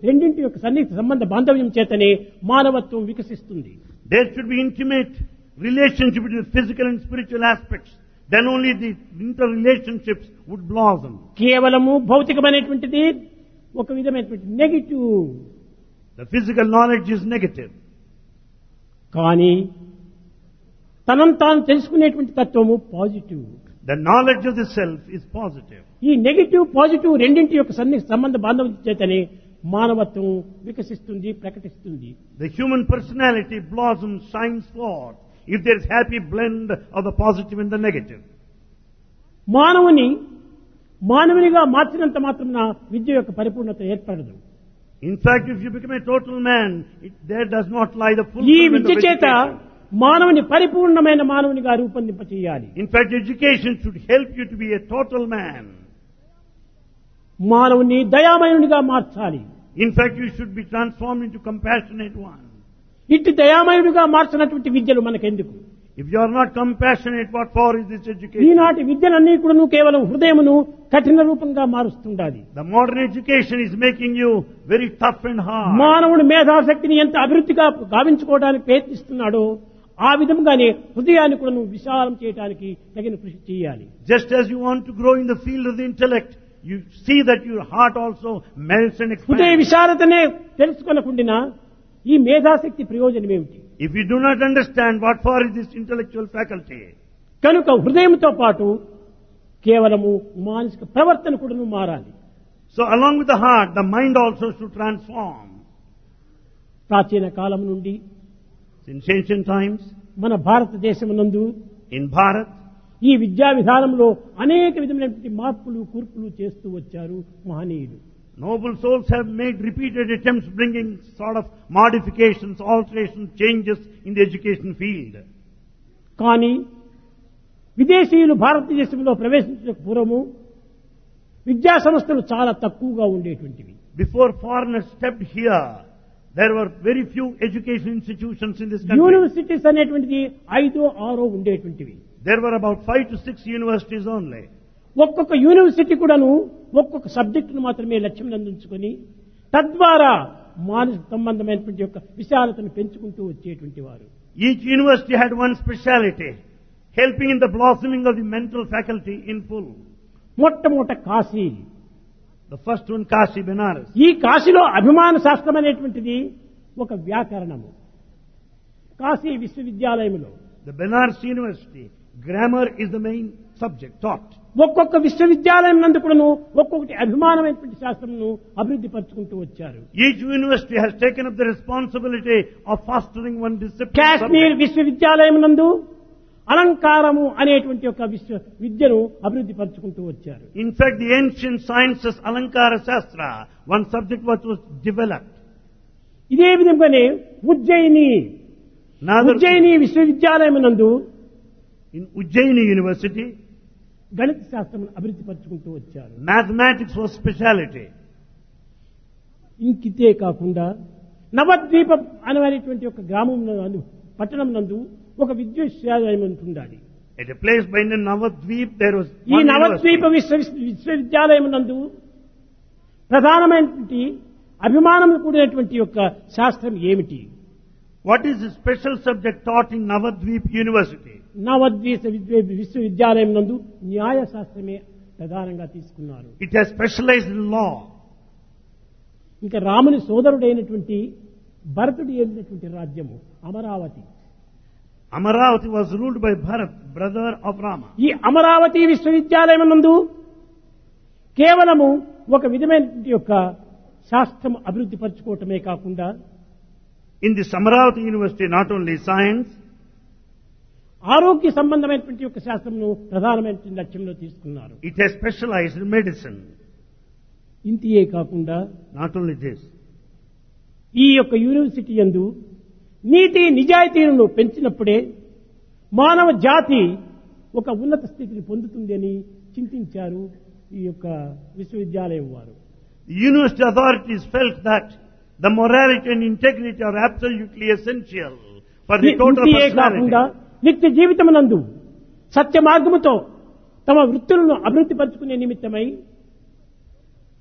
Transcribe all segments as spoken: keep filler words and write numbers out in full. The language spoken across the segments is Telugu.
రెండింటి యొక్క సన్నిహిత సంబంధ బాంధవ్యం చేతనే మానవత్వం వికసిస్తుంది. There should be intimate relationship between physical and spiritual aspects. Then only the interrelationships would blossom. కేవలము భౌతికమైనటువంటిది ఒక విధమైనటువంటి negative. The physical knowledge is negative. కానీ తనను తాను తెలుసుకునేటువంటి తత్వము positive. The knowledge of the self is positive. ఈ నెగటివ్ పాజిటివ్ రెండింటి యొక్క సన్నిహిత సంబంధ బాంధవ్యం చేతనే మానవత్వం వికసిస్తుంది, ప్రకటిస్తుంది. The human personality blossoms, shines forth if there is happy blend of the positive and the negative. మానవుని మానవునిగా మార్చినంత మాత్రమున విద్య యొక్క పరిపూర్ణత ఏర్పడదు. In fact, if you become a total man, it, there does not lie the ఈ fulfillment విద్య of చేత education. మానవుని పరిపూర్ణమైన మానవునిగా రూపొందింప చేయాలి. In fact, education should help you to be a total man. మానవుని దయామయునిగా మార్చాలి. In fact, you should be transformed into compassionate one. ఇట్టి దయామయునిగా మార్చినటువంటి విద్యలు మనకెందుకు? If you are not compassionate, what for is this education? ఈనాటి విద్యలన్నీ కూడా కేవలం హృదయమును కఠిన రూపంగా మారుస్తుండాలి. The modern education is making you very tough and hard. మానవుడి మేధాశక్తిని ఎంత అభివృద్ధిగా గావించుకోవడానికి ప్రయత్నిస్తున్నాడో ఆ విధంగానే హృదయాన్ని కూడా విశాలం చేయడానికి తగిన కృషి చేయాలి. Just as you want to grow in the field of the intellect, you see that your heart also melts and హృదయ expands. విశాలతనే తెలుసుకొనకుండా ఈ మేధాశక్తి ప్రయోజనం ఏమిటి? If you do not understand what for is this intellectual faculty, కనుక హృదయంతో పాటు కేవలము మానసిక ప్రవర్తన కూడా మారాలి. so along with the heart, the mind also should transform. ప్రాచీన కాలం నుండి Since ancient times, మన భారతదేశమునందు in Bharat, ఈ విద్యా విధానంలో అనేక విధమైనటువంటి మార్పులు కూర్పులు చేస్తూ వచ్చారు మహనీయులు. noble souls have made repeated attempts bringing sort of modifications, alterations, changes in the education field. కానీ విదేశీయులు భారతదేశంలో ప్రవేశించక పూర్వము విద్యా సంస్థలు చాలా తక్కువగా ఉండేటువంటివి. Before foreigners stepped here, there were very few education institutions in this country. Universities అనేటువంటిది ఐదో ఆరో ఉండేటువంటివి. There were about five to six universities only. ఒక్కొక్క యూనివర్సిటీ కూడాను ఒక్కొక్క సబ్జెక్టును మాత్రమే లక్ష్యం అందించుకొని తద్వారా మానసిక సంబంధమైనటువంటి యొక్క విశాలతను పెంచుకుంటూ వచ్చేటువంటి వారు. Each university had one speciality, helping in the blossoming of the mental faculty in full. మొట్టమొదట Kashi. The first one, Kashi, Benares. ఈ కాశీలో అభిమాన శాస్త్రం అనేటువంటిది ఒక వ్యాకరణము. కాశీ విశ్వవిద్యాలయంలో The Benares University, grammar is the main subject taught. ఒక్కొక్క విశ్వవిద్యాలయం నందు కూడాను ఒక్కొక్కటి అభిమానమైనటువంటి శాస్త్రమును అభివృద్ధి పరుచుకుంటూ వచ్చారు. Each university has taken up the responsibility of fostering one discipline. Kashmir విశ్వవిద్యాలయం నందు అలంకారము అనేటువంటి ఒక విశ్వ విద్యను అభివృద్ధి పరుచుకుంటూ వచ్చారు. In fact, the ancient sciences, Alankara Shastra, one subject which was developed. ఇదే విధంగానే ఉజ్జయిని Another, ఉజ్జయిని విశ్వవిద్యాలయం నందు in Ujjaini University, గణిత శాస్త్రం అభివృద్ధి పరుచుకుంటూ వచ్చారు. mathematics was speciality. ఇంకితే కాకుండా నవద్వీపం అనేటువంటి ఒక గ్రామం నందు పట్టణం నందు ఒక విశ్వవిద్యాలయం ఉంటుండాలి. At a place by the Navadvip, there was ఈ one నవద్వీప university. విశ్వ విశ్వవిద్యాలయం నందు ప్రధానమైనటువంటి అభిమానం కూడినటువంటి యొక్క శాస్త్రం ఏమిటి? What is the special subject taught in Navadvip University? నవద్వీప విశ్వవిద్యాలయం నందు న్యాయ శాస్త్రమే ప్రధానంగా తీసుకున్నారు. It has specialized in law. ఇంకా రాముని సోదరుడైనటువంటి భరతుడు ఏలినటువంటి రాజ్యము Amaravati. Amaravati was ruled by Bharat, brother of Rama. ఈ అమరావతి విశ్వవిద్యాలయం నందు కేవలము ఒక విధమైనటువంటి యొక్క శాస్త్రం అభివృద్ధి పరచుకోవటమే కాకుండా In the Amaravati University, not only science, ఆరోగ్య సంబంధమైనటువంటి యొక్క శాస్త్రమును ప్రధానమైనటువంటి లక్ష్యంలో తీసుకున్నారు. it has specialized in medicine. ఇంతియే కాకుండా Not only this, ఈ యొక్క యూనివర్సిటీ యందు నీతి నిజాయితీలను పెంచినప్పుడే మానవ జాతి ఒక ఉన్నత స్థితిని పొందుతుంది అని చింతించారు ఈ యొక్క విశ్వవిద్యాలయం వారు. the university authorities felt that the morality and integrity are absolutely essential for the total ఇంతియే కాకుండా personality. నిత్య జీవితమునందు సత్య మార్గముతో తమ వృత్తులను అభివృద్ధి పరచుకునే నిమిత్తమై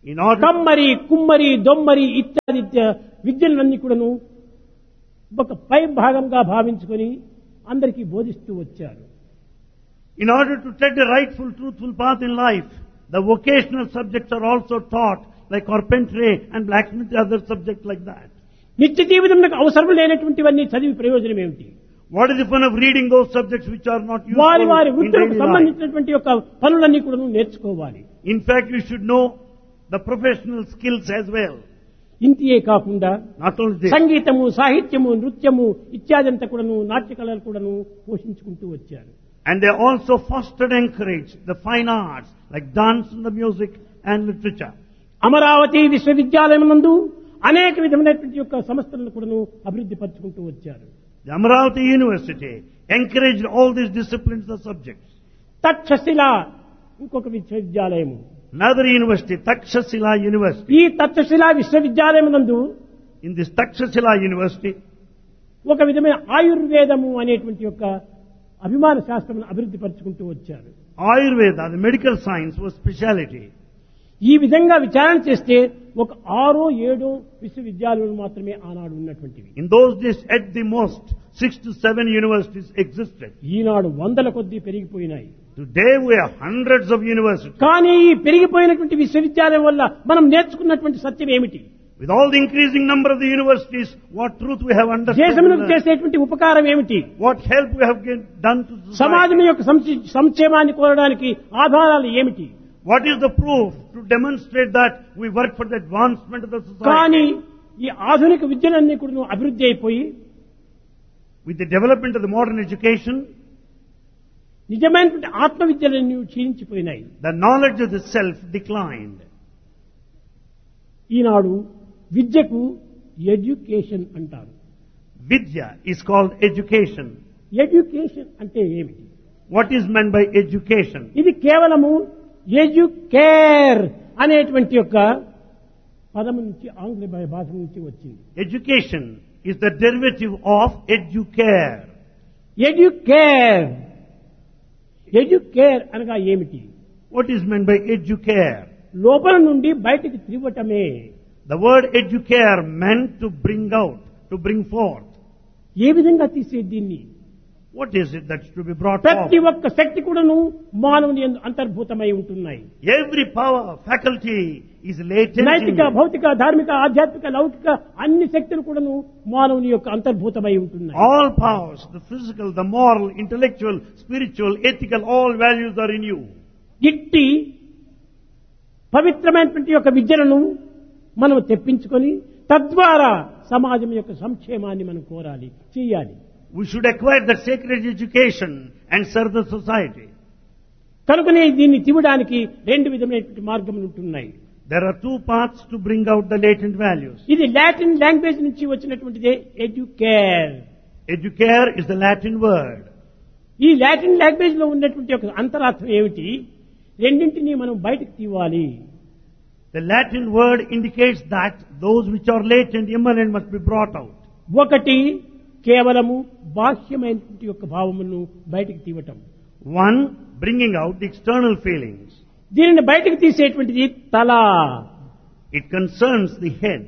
In order, కమ్మరి కుమ్మరి దొమ్మరి ఇత్యాది ఇత్యా- విద్యలన్నీ కూడాను ఒక పై భాగంగా భావించుకొని అందరికీ బోధిస్తూ వచ్చారు. in order to tread a rightful, truthful path in life, the vocational subjects are also taught, like carpentry and blacksmith, other subjects like that. నిత్య జీవితంలో అవసరం లేనటువంటివన్నీ చదివి ప్రయోజనం ఏమిటి? What is the fun of reading those subjects which are not useful వారి వారి in వృత్తులకు daily life? సంబంధించినటువంటి యొక్క పనులన్నీ కూడా నేర్చుకోవాలి. In fact, you should know the professional skills as well. ఇంతియే కాకుండా Not only this, సంగీతము, సాహిత్యము, నృత్యము ఇత్యాదంతా కూడాను నాట్య కళలు కూడాను పోషించుకుంటూ వచ్చారు. and they also fostered and encouraged the fine arts like dance and the music and literature. Amaravati విశ్వవిద్యాలయం నందు అనేక విధమైనటువంటి యొక్క సంస్థలను కూడాను అభివృద్ధి పరుచుకుంటూ వచ్చారు. The Amaravati University encouraged all these disciplines and subjects. Takshashila ఇంకొక విశ్వవిద్యాలయము. Another university, Takshashila University. ఈ తక్షశిల విశ్వవిద్యాలయం నందు In this Takshashila University, ఒక విధమైన ఆయుర్వేదము అనేటువంటి యొక్క అభిమాన శాస్త్రమును అభివృద్ధి పరుచుకుంటూ వచ్చారు. Ayurveda, the medical science, was speciality. ఈ విధంగా విచారణ చేస్తే ఒక ఆరో ఏడో విశ్వవిద్యాలయాలు మాత్రమే ఆనాడు ఉన్నటువంటివి. In those days, at the most, six to seven universities existed. ఈనాడు వందల కొద్దీ పెరిగిపోయినాయి. Today we have hundreds of universities. కానీ ఈ పెరిగిపోయినటువంటి విశ్వవిద్యాలయం వల్ల మనం నేర్చుకున్నటువంటి సత్యం ఏమిటి? With all the increasing number of the universities, what truth we have understood, దేశమునకు చేసేటువంటి ఉపకారం ఏమిటి? what help we have get- done to society, సమాజం యొక్క సంక్షే- సంక్షేమాన్ని కోరడానికి ఆధారాలు ఏమిటి? what is the proof to demonstrate that we work for the advancement of the society. కానీ ఈ ఆధునిక విద్యలన్నీ కూడా అభివృద్ధి అయిపోయి With the development of the modern education, నిజమైనటువంటి ఆత్మ విద్యలన్నీ క్షీణించిపోయినాయి. the knowledge of the self declined. ఈనాడు విద్యకు ఎడ్యుకేషన్ అంటారు. Vidya is called education. Education అంటే ఏమిటి? What is meant by education? ఇది కేవలము ఎడ్యుకేర్ అనేటువంటి యొక్క పదము నుంచి ఆంగ్ల భాష నుంచి వచ్చింది. Education is the derivative of educare. Educare educare అనగా ఏమిటి? What is meant by educare? లోపల నుండి బయటికి త్రివ్వటమే. The word educare meant to bring out, to bring forth. ఏ విధంగా తీసే దీన్ని? What is it that's to be brought ప్రతి forth? ఒక్క శక్తి కూడాను మానవుని యందు అంతర్భూతమై ఉంటున్నాయి. Every power, faculty is latent in నైతిక, you. భౌతిక, ధార్మిక, ఆధ్యాత్మిక, లౌకిక అన్ని శక్తులు కూడాను మానవుని యొక్క అంతర్భూతమై ఉంటున్నాయి. All powers, the physical, the moral, intellectual, spiritual, ethical, all values are in you. ఇట్టి పవిత్రమైనటువంటి యొక్క విద్యలను మనం తెప్పించుకొని తద్వారా సమాజం యొక్క సంక్షేమాన్ని మనం కోరాలి, చేయాలి. We should acquire that sacred education and serve the society. కనుకనే దీన్ని తీవడానికి రెండు విధమైనటువంటి మార్గములు ఉంటున్నాయి. There are two paths to bring out the latent values. ఇది లాటిన్ లాంగ్వేజ్ నుంచి వచ్చినటువంటిదే educare. Educare is the Latin word. ఈ లాటిన్ లాంగ్వేజ్ లో ఉన్నటువంటి ఒక అంతరార్థం ఏమిటి? రెండింటినీ మనం బయటకు తీవాలి. The Latin word indicates that those which are latent, immanent, must be brought out. ఒకటి కేవలము బాహ్యమైనటువంటి యొక్క భావమును బయటకు తీయటం. One, bringing out the external feelings. దీనిని బయటకు తీసేటువంటిది తల. It concerns the head.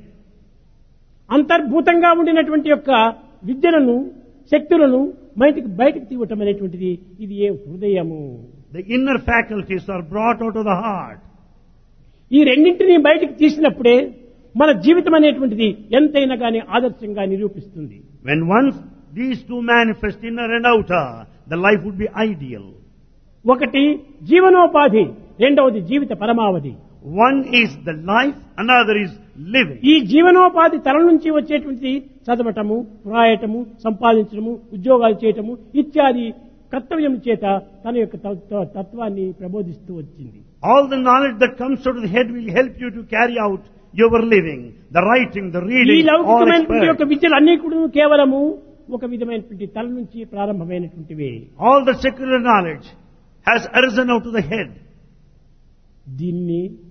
అంతర్భూతంగా ఉండినటువంటి యొక్క విద్యలను, శక్తులను బయటకు బయటకు తీయటం అనేటువంటిది ఇది ఏ హృదయము. The inner faculties are brought out of the heart. ఈ రెండింటినీ బయటకు తీసినప్పుడే మన జీవితం అనేటువంటిది ఎంతైనా కానీ ఆదర్శంగా నిరూపిస్తుంది. When once these two manifest, inner and outer, the life would be ideal. ఒకటి జీవనోపాధి, రెండవది జీవిత పరమావధి. One is the life, another is living. ఈ జీవనోపాధి తల నుంచి వచ్చేటువంటిది చదవటము, వ్రాయటము, సంపాదించడము, ఉద్యోగాలు చేయటము ఇత్యాది కర్తవ్యం చేత తన యొక్క తత్వ- తత్వాన్ని ప్రబోధిస్తూ వచ్చింది. All the knowledge that comes out of the head will help you to carry out your living, the writing, the ఈ reading, all లౌకికమైనటువంటి యొక్క expert. విద్యలు అన్ని కూడా కేవలము ఒక విధమైనటువంటి తల నుంచి ప్రారంభమైనటువంటివి. All the secular knowledge has arisen out of the head. దీన్ని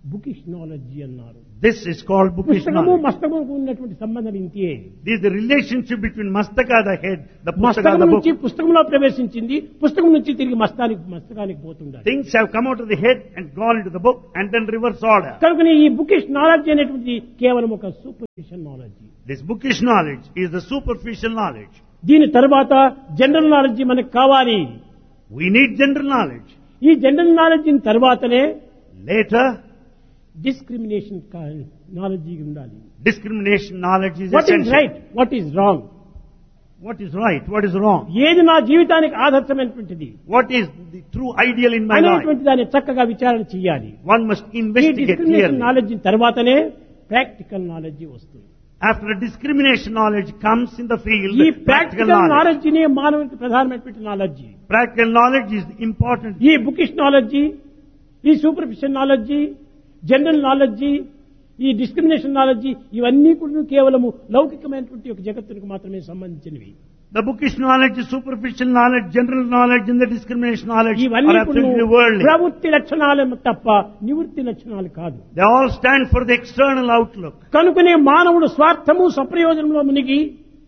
బుకిష్ నాలెడ్జి అన్నారు. This is called bookish పుస్తకము knowledge. మస్తకముకు ఉన్నటువంటి సంబంధం ఇంతే. This is the relationship between mastaka, the head, the pustaka, మస్తకం the book. నుంచి పుస్తకంలో ప్రవేశించింది, పుస్తకం నుంచి తిరిగి మస్తానికి మస్తకానికి పోతుండాలి. Things have come out of the head and gone into the book and then reverse order. కనుక ఈ బుకిష్ నాలెడ్జ్ అనేటువంటిది కేవలం ఒక superficial knowledge. This bookish knowledge is the superficial knowledge. దీని తర్వాత జనరల్ నాలెడ్జ్ మనకు కావాలి. We need general knowledge. ఈ జనరల్ నాలెడ్జ్ తర్వాతనే Later, డిస్క్రిమినేషన్ నాలెడ్జ్ ఉండాలి. discrimination knowledge is what is essential. Right, what is wrong, What is right? What is wrong? ఏది నా జీవితానికి ఆదర్శమైనటువంటిది What is the true ideal in my life? అనేటువంటి దాన్ని చక్కగా విచారణ చేయాలి. One must ఈ investigate డిస్క్రిమినేషన్ clearly. నాలెడ్జ్ తర్వాతనే ప్రాక్టికల్ నాలెడ్జ్ వస్తుంది. After discrimination knowledge comes in the field, ఈ practical ప్రాక్టికల్ knowledge. నాలెడ్జ్ నే మానవునికి ప్రధానమైనటువంటి knowledge. Practical knowledge is important. ఈ బుకిష్ నాలెడ్జ్, ఈ సూపర్ఫిషియల్ నాలెడ్జ్, జనరల్ నాలెడ్జ్, ఈ డిస్క్రిమినేషన్ నాలెడ్జ్ ఇవన్నీ కూడా కేవలము లౌకికమైనటువంటి ఒక జగత్తునికి మాత్రమే సంబంధించినవి. The bookish knowledge, superficial knowledge, general knowledge, and the discrimination knowledge ఇవన్నీ are absolutely worldly. ప్రవృత్తి లక్షణాలు తప్ప నివృత్తి లక్షణాలు కాదు. They all stand for the external outlook. కనుకనే మానవుడు స్వార్థము సప్రయోజనంలో మునిగి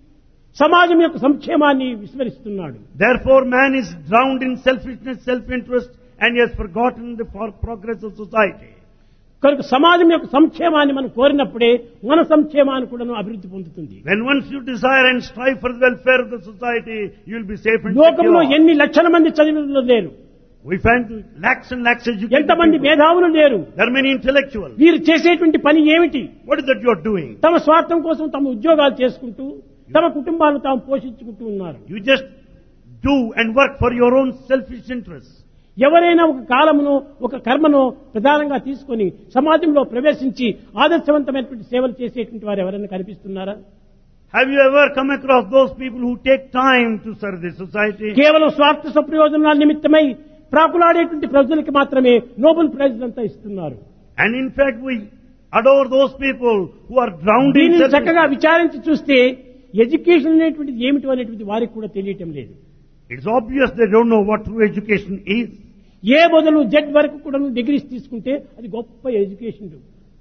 సమాజం యొక్క సంక్షేమాన్ని విస్మరిస్తున్నాడు. Therefore, man is drowned in selfishness, self-interest, and he has forgotten the for- progress of society. కనుక సమాజం యొక్క సంక్షేమాన్ని మనం కోరినప్పుడే మన సంక్షేమాన్ని కూడా అభివృద్ధి పొందుతుంది. When once you desire and strive for the welfare of the society, you will be safe and లోకంలో secure. ఎన్ని లక్షల మంది చదివిన లేరు, We find lakhs and lakhs educated ఎంతమంది people. మేధావులు లేరు. There are many intellectuals. వీరు చేసేటువంటి పని ఏమిటి? What is that you are doing? తమ స్వార్థం కోసం తమ ఉద్యోగాలు చేసుకుంటూ తమ కుటుంబాలను తాము పోషించుకుంటూ ఉన్నారు. You just do and work for your own selfish interests. ఎవరైనా ఒక కాలమును ఒక కర్మను ప్రధానంగా తీసుకొని సమాజంలో ప్రవేశించి ఆదర్శవంతమైనటువంటి సేవలు చేసేటువంటి వారు ఎవరైనా కనిపిస్తున్నారా? Have you ever come across those people who take time to serve the society? కేవలం స్వార్థ సప్రయోజనాల నిమిత్తమై ప్రాకులాడేటువంటి ప్రజలకు మాత్రమే నోబెల్ ప్రైజ్ అంతా ఇస్తున్నారు. And in fact, we adore those people who are drowned in దీనిని చక్కగా selfishness. విచారించి చూస్తే ఎడ్యుకేషన్ అనేటువంటిది ఏమిటి అనేటువంటి వారికి కూడా తెలియటం లేదు. It's obvious they don't know what true education is. ఏ బదులు జెడ్ వరకు కూడా డిగ్రీస్ తీసుకుంటే అది గొప్ప education.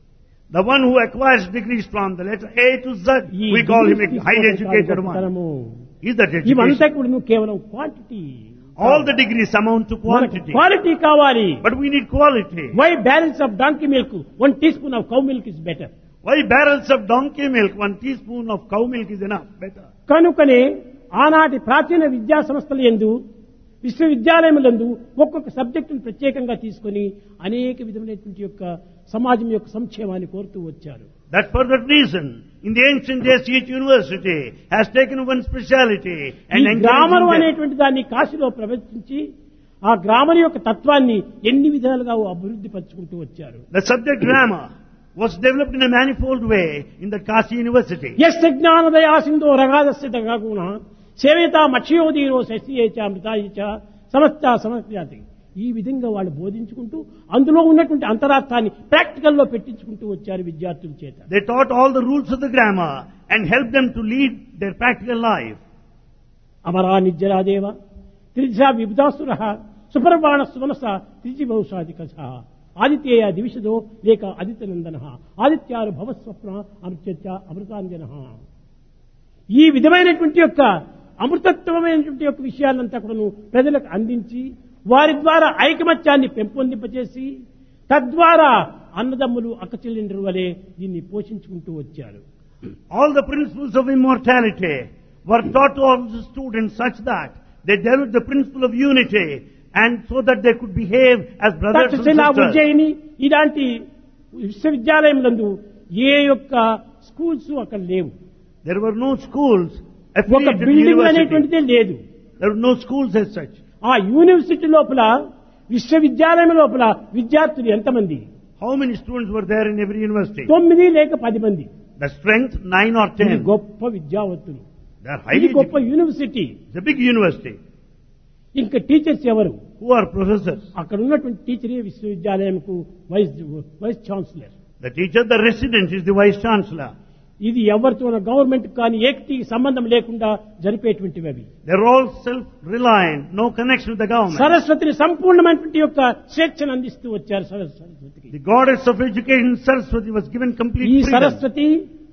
The one who acquires degrees from the letter A to Z, we call him a highly educated one. Is that ఇవంతా education? కూడా కేవలం quantity. All the degrees amount to quantity. Quality కావాలి. But we need quality. Why balance of donkey milk one tea spoon of cow milk is better. Why barrels of donkey milk, one teaspoon of cow milk is enough, better. కనుకనే ఆనాటి ప్రాచీన విద్యా సంస్థల యందు విశ్వవిద్యాలయములందు ఒక్కొక్క సబ్జెక్టును ప్రత్యేకంగా తీసుకొని అనేక విధమైనటువంటి యొక్క సమాజం యొక్క సంక్షేమాన్ని కోరుతూ వచ్చారు. That for that reason, in the ancient days, each university has taken one speciality and ఈ గ్రామర్ encouraging them. అనేటువంటి దాన్ని కాశీలో ప్రవేశించి ఆ గ్రామర్ యొక్క తత్వాన్ని ఎన్ని విధాలుగా అభివృద్ధి పరుచుకుంటూ వచ్చారు. The subject grammar was developed in a manifold way in the Kashi University. Yes జ్ఞానదయా సింధో రగాదస్య దగాగుణ సేవేత మక్షయోదీరో శశియేచ అమృతాయిచ సమస్త సమస్యాతి. ఈ విధంగా వాళ్ళు బోధించుకుంటూ అందులో ఉన్నటువంటి అంతరార్థాన్ని ప్రాక్టికల్లో పెట్టించుకుంటూ వచ్చారు విద్యార్థుల చేత. They taught all the rules of the grammar and helped them to lead their practical life. Amara నిజ్జరాదేవ త్రిజా విబుధాసుర సుపర్వాణ సుమనస త్రిజిభౌషాదిక ఆదిత్యేయ దివిషదో లేక ఆదిత్యనందన ఆదిత్యారు భవస్వప్న అమృత్యచ్చ అమృతాంజన. ఈ విధమైనటువంటి యొక్క అమృతత్వమైనటువంటి యొక్క విషయాలంతా కూడా ప్రజలకు అందించి వారి ద్వారా ఐకమత్యాన్ని పెంపొందింపచేసి తద్వారా అన్నదమ్ములు అక్కచెల్లెండ్రు వలె దీన్ని పోషించుకుంటూ వచ్చారు. All the principles of immortality were taught to all the students such that they developed the principle of unity and so that they could behave as brothers and Takshashila sisters. Ujjaini ఇలాంటి విశ్వవిద్యాలయములందు ఏ యొక్క స్కూల్స్ అక్కడ లేవు. There were no schools ఒక affiliated to the building university. అనేటువంటిదే లేదు. There were no schools as such. ఆ యూనివర్సిటీ లోపల విశ్వవిద్యాలయం లోపల విద్యార్థులు ఎంతమంది? How many students were there in every university? తొమ్మిది లేక పది మంది. The strength, nine or ఇది ten. గొప్ప విద్యావంతులు. They are ఇది highly గొప్ప educated. University. It's a big university. ఇంకా టీచర్స్ ఎవరు? Who are professors? అక్కడ ఉన్నటువంటి టీచరే విశ్వవిద్యాలయంకు vice vice chancellor. The teacher, the resident is the vice chancellor. ఇది ఎవరితోనో గవర్నమెంట్ కానీ ఏకటి సంబంధం లేకుండా జరిపేటువంటివి అవి. They're all self-reliant, no connection with the government. సరస్వతిని సంపూర్ణమైనటువంటి యొక్క స్వేచ్ఛను అందిస్తూ వచ్చారు సరస్వతికి. The goddess of education, Saraswati, was given complete ఈ freedom. సరస్వతి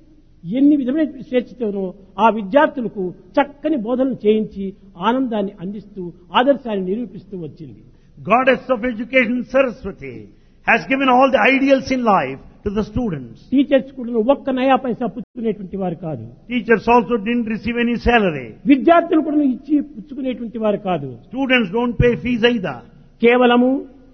ఎన్ని విధమైన స్వేచ్ఛతోనో ఆ విద్యార్థులకు చక్కని బోధనలు చేయించి ఆనందాన్ని అందిస్తూ ఆదర్శాన్ని నిరూపిస్తూ వచ్చింది. Goddess of education, Saraswati, has given all the ideals in life to the students. Teachers కూడా ఒక్క నయా పైసా పుచ్చుకునేటువంటి వారు కాదు. Teachers also didn't receive any salary. విద్యార్థులు కూడా ఇచ్చి పుచ్చుకునేటువంటి వారు కాదు. Students don't pay fees either. కేవలము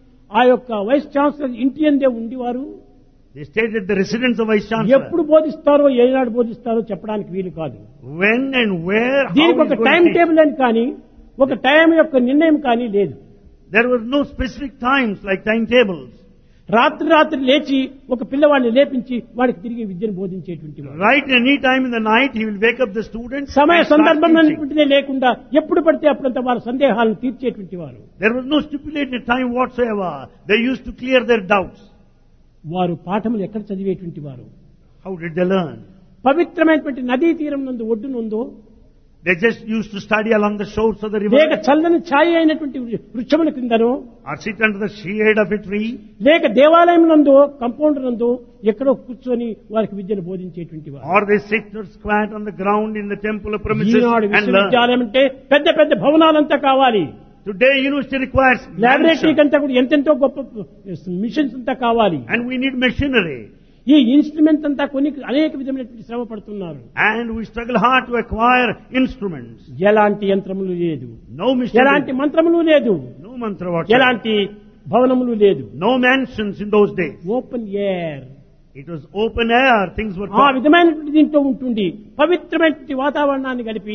ఆ యొక్క వైస్ ఛాన్సలర్ ఇంటి అందే ఉండేవారు. They stayed at the residence of Vice Chancellor. ఎప్పుడు బోధిస్తారో ఏనాడు బోధిస్తారో చెప్పడానికి వీలు కాదు. When and where, how దీనికి ఒక is going time to table అని కానీ ఒక టైం యొక్క నిర్ణయం కానీ లేదు. There were no specific times like timetables. రాత్రి రాత్రి లేచి ఒక పిల్లవాడిని లేపించి వాడికి తిరిగి విద్యను బోధించేటువంటి వాడు. Right, any time in the night he will wake up the students. సమయ and start సందర్భం teaching. అనేటువంటిదే లేకుండా ఎప్పుడు పడితే అప్పుడంతా వాళ్ళ సందేహాలను తీర్చేటువంటి వారు. There was no stipulated time whatsoever. They used to clear their doubts. వారు పాఠములు ఎక్కడ చదివేటువంటి వారు? How did they learn? పవిత్రమైనటువంటి నదీ తీరం నందు ఒడ్డునుందో They just used to study along the shores of the లేక river, చల్లని ఛాయ అయినటువంటి వృక్షముల కిందనో or sit under the shade of a tree, లేక దేవాలయం నందో కంపౌండ్ నందో ఎక్కడో కూర్చొని వారికి విద్యను బోధించేటువంటి వారు. or they sit or squat on the ground in the temple of premises Eenadu and learn. విశ్వవిద్యాలయం అంటే పెద్ద పెద్ద భవనాలంతా కావాలి. Today university requires laboratory mansion, కంతా కూడా ఎంతెంతో గొప్ప మిషన్స్ అంతా కావాలి. and we need machinery, ఈ ఇన్స్ట్రుమెంట్ అంతా కొన్ని అనేక విధమైనటువంటి శ్రమ పడుతున్నారు. and we struggle hard to acquire instruments. ఎలాంటి యంత్రములు లేదు, No machinery, ఎలాంటి మంత్రములు లేదు, no mantra whatsoever, ఎలాంటి భవనములు లేదు. no mansions in those days. Open air It was open air, things were ఆ taught. విధమైనటువంటి దీంట్లో ఉంటుంది. పవిత్రమైనటువంటి వాతావరణాన్ని కలిపి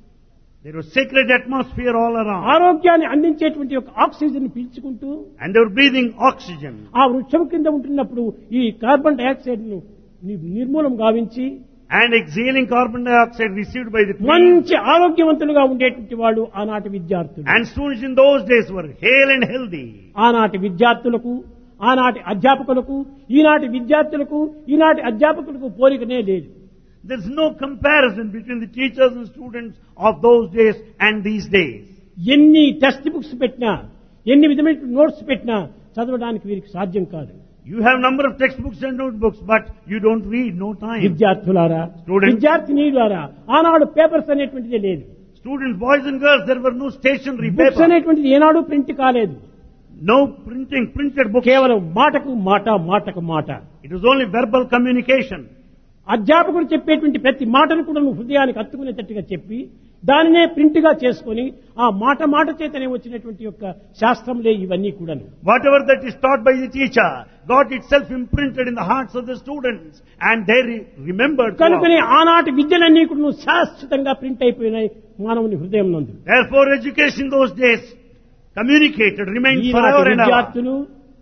There was sacred atmosphere all around, ఆరోగ్యాన్ని అందించేటువంటి ఒక oxygen పీల్చుకుంటూ and they were breathing oxygen. ఆ వృక్షం కింద ఉంటున్నప్పుడు ఈ కార్బన్ డైఆక్సైడ్ ను నిర్మూలం గావించి And exhaling carbon dioxide received by the trees. మంచి ఆరోగ్యవంతులుగా ఉండేటువంటి వాళ్ళు ఆనాటి విద్యార్థులు. And students in those days were hale and healthy. ఆనాటి విద్యార్థులకు ఆనాటి అధ్యాపకులకు ఈనాటి విద్యార్థులకు ఈనాటి అధ్యాపకులకు పోలికనే లేదు. There's no comparison between the teachers and students of those days and these days. ఎన్ని టెక్స్ట్ బుక్స్ పెట్టినా ఎన్ని విధమైన నోట్స్ పెట్టినా చదవడానికి వీరికి సాధ్యం కాదు. You have number of textbooks and notebooks, but you don't read, no time. విద్యార్థులారా, Students. విద్యార్థినీలారా, ఆనాడు పేపర్స్ అనేటువంటిదే లేదు. Students, boys and girls, there were no stationery books paper. అనేటువంటిది ఏనాడు ప్రింట్ కాలేదు. No printing, printed books. కేవలం మాటకు మాట మాటకు మాట. It was only verbal communication. అధ్యాపకుడు చెప్పేటువంటి ప్రతి మాటను కూడా నువ్వు హృదయానికి హత్తుకునేటట్టుగా చెప్పి దానినే ప్రింట్ గా చేసుకొని ఆ మాట మాట చేతనే వచ్చినటువంటి యొక్క శాస్త్రంలే ఇవన్నీ కూడాను. Whatever that is taught by the teacher got itself imprinted in the hearts of the students, and they re- remembered. కనుకనే throughout. ఆనాటి విద్యలన్నీ కూడా శాశ్వతంగా ప్రింట్ అయిపోయినాయి మానవుని హృదయం నందు. Therefore, education in those days communicated, remained ఈనాటి forever and ever. విద్యార్థులు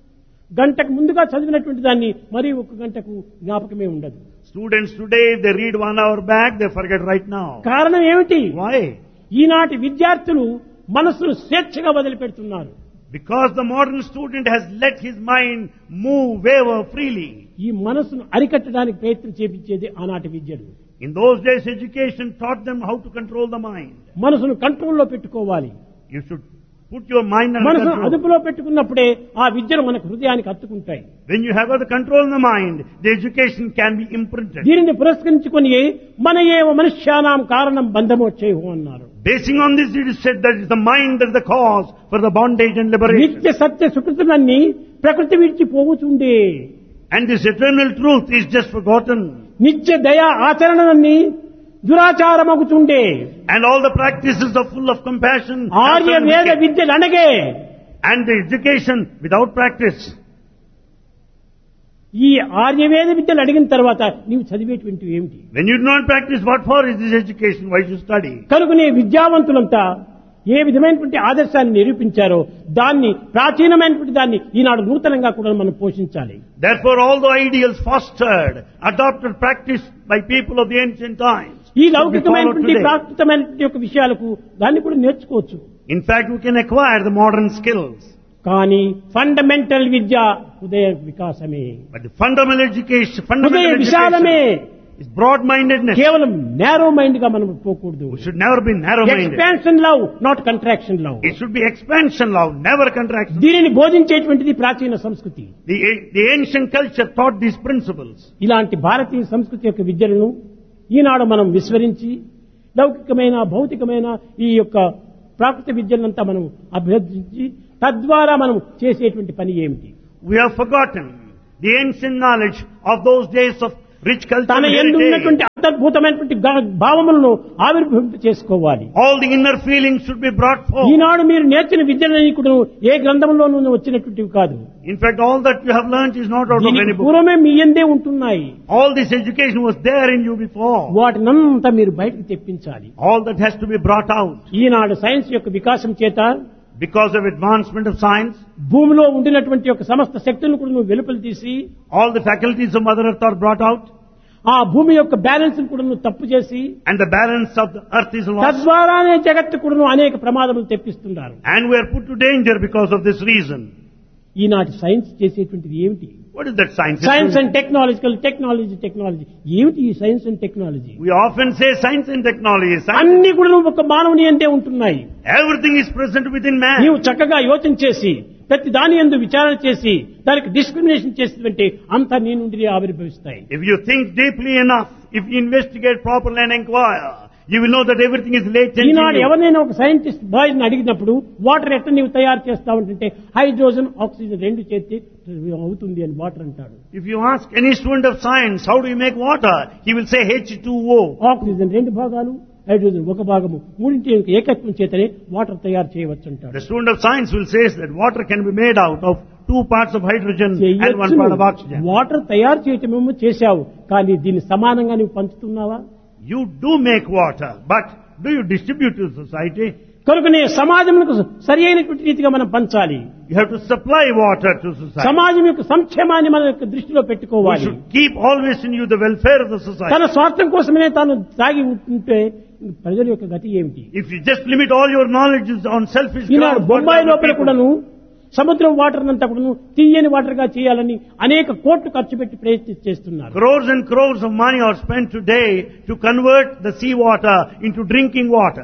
గంటకు ముందుగా చదివినటువంటి దాన్ని మరీ ఒక గంటకు జ్ఞాపకమే ఉండదు. Students today, they read one hour back, they forget right now. కారణం ఏమిటి? Why? ఈనాటి విద్యార్థులు మనసును స్వేచ్ఛగా వదిలిపెడుతున్నారు. Because the modern student has let his mind move, waver freely. ఈ మనసును అరికట్టడానికి ప్రయత్నం చేపించేది ఆనాటి విద్యలు. In those days, education taught them how to control the mind. మనసును కంట్రోల్లో పెట్టుకోవాలి. You should put your mind under మనసును control. అదుపులో పెట్టుకున్నప్పుడే ఆ విద్యలు మనకు హృదయానికి హత్తుకుంటాయి. When you have got the control in the mind, the education can be imprinted. దీనిని పురస్కరించుకొని మన ఏవ మనుష్యానాం కారణం బంధమోచ్చేహు అన్నారు. Basing on this, it is said that it's the mind that is the cause for the bondage and liberation. నిత్య సత్య సుకృతులన్నీ ప్రకృతి విడిచి పోవుచుండే. And this eternal truth is just forgotten. నిత్య దయా ఆచరణలన్నీ దురాచారమగుచుండే. And all the practices are full of compassion. Arya and వేద wicked. విద్యలు అనగే And the education without practice. ఈ ఆర్యవేద విద్యలు అడిగిన తర్వాత నీవు చదివేటువంటివి ఏమిటి? When you do not practice, what for is this education? Why should you study? కనుకనే విద్యావంతులంతా ఏ విధమైనటువంటి ఆదర్శాన్ని నిరూపించారో దాన్ని ప్రాచీనమైనటువంటి దాన్ని ఈనాడు నూతనంగా కూడా మనం పోషించాలి. Therefore, all the ideals fostered, adopted, practiced by people of the ancient times. ఈ should be లౌకికమైనటువంటి followed today. ప్రాకృతమైనటువంటి యొక్క విషయాలకు దాన్ని కూడా నేర్చుకోవచ్చు. In fact, we can acquire the modern skills. కానీ ఫండమెంటల్ విద్య హృదయ వికాసమే, But the fundamental education, హృదయ fundamental విశాలమే. education It's broad-mindedness. కేవలం నేరో మైండ్ గా మనం పోకూడదు. We should never be narrow-minded. Expansion love, not contraction love. It should be expansion love, never contraction. దీనిని బోధించేటువంటిది ప్రాచీన సంస్కృతి. The, the ancient culture taught these principles. ఇలాంటి భారతీయ సంస్కృతి యొక్క విద్యలను ఈనాడు మనం విస్మరించి లౌకికమైన భౌతికమైన ఈ యొక్క ప్రాకృత విద్యలంతా మనం అభ్యర్థించి తద్వారా మనం చేసేటువంటి పని ఏమిటి? We have forgotten the ancient knowledge of those days of rich culture తన and యందు heritage. ఉన్నటువంటి అద్భుతమైనటువంటి భావములను ఆవిర్భవింప చేసుకోవాలి. All the inner feelings should be brought forth. ఈనాడు మీరు నేర్చిన విద్యలని కూడా ఏ గ్రంథంలోనూ వచ్చినటువంటివి కాదు. In fact, all that you have learnt is not out of దీనికి any book. పూర్వమే మీ యందే ఉంటున్నాయి. All this education was there in you before. వాటినంతా మీరు బయటకు తెప్పించాలి. All that has to be brought out. Eenadu science యొక్క వికాసం చేత Because of advancement of science, భూమిలో ఉండినటువంటి యొక్క సమస్త శక్తులను కూడా నువ్వు వెలుపల తీసి all the faculties of Mother Earth are brought out, ఆ భూమి యొక్క బ్యాలెన్స్ కూడా నువ్వు తప్పు చేసి and the balance of the earth is lost. తద్వారానే జగత్తు కూడా అనేక ప్రమాదములు తెప్పిస్తున్నారు. And we are put to danger because of this reason. ఈనాటి సైన్స్ చేసేటువంటిది ఏమిటి? What is that science? Science and technological technology technology ఏమిటి ఈ science and technology? We often say science and technology. Science, అన్ని కూడా ఒక మానవుని అంతే ఉంటున్నాయి. everything is present within man. నీవు చక్కగా యోచన చేసి ప్రతి దాని యందు విచారణ చేసి దానికి డిస్క్రిమినేషన్ చేస్తుంటే అంతా నీ నుండి ఆవిర్భవిస్తాయి. If you think deeply enough, if you investigate properly and inquire, you will know that everything is latent in Eenadu you. ఎవరైనా ఒక సైంటిస్ట్ బాయ్ అడిగినప్పుడు వాటర్ ఎట్లా నీవు తయారు చేస్తావంటే హైడ్రోజన్ ఆక్సిజన్ రెండు చేస్తే అవుతుంది అని వాటర్ అంటాడు. If you ask any student of science, how do you make water? He will say H two O. Oxygen రెండు భాగాలు, హైడ్రోజన్ ఒక భాగము, మూడింటి యొక్క ఏకత్వం చేతనే వాటర్ తయారు చేయవచ్చు అంటాడు. The student of science will say that water can be made out of two parts of hydrogen and one part of oxygen. Water తయారు చేయటమేమో చేశావు, కానీ దీన్ని సమానంగా నువ్వు పంచుతున్నావా? You do make water, but do you distribute to society? కనుకనే సమాజంకు సరి అయినటువంటి రీతిగా మనం పంచాలి. You have to supply water to society. సమాజం యొక్క సంక్షేమాన్ని మన యొక్క దృష్టిలో We పెట్టుకోవాలి. should keep always in you the welfare of the society. తన స్వార్థం కోసమే తాను తాగి ఉంటే ప్రజల యొక్క గతి ఏమిటి? If you just limit all your knowledge on selfish Eenadu grounds, Bombay what will లోపల people- కూడాను సముద్రం వాటర్ అంతా కూడాను తీయని వాటర్ గా చేయాలని అనేక కోట్లు ఖర్చు పెట్టి ప్రయత్నం చేస్తున్నారు. Crores and crores of money are spent today to convert the sea water into drinking water.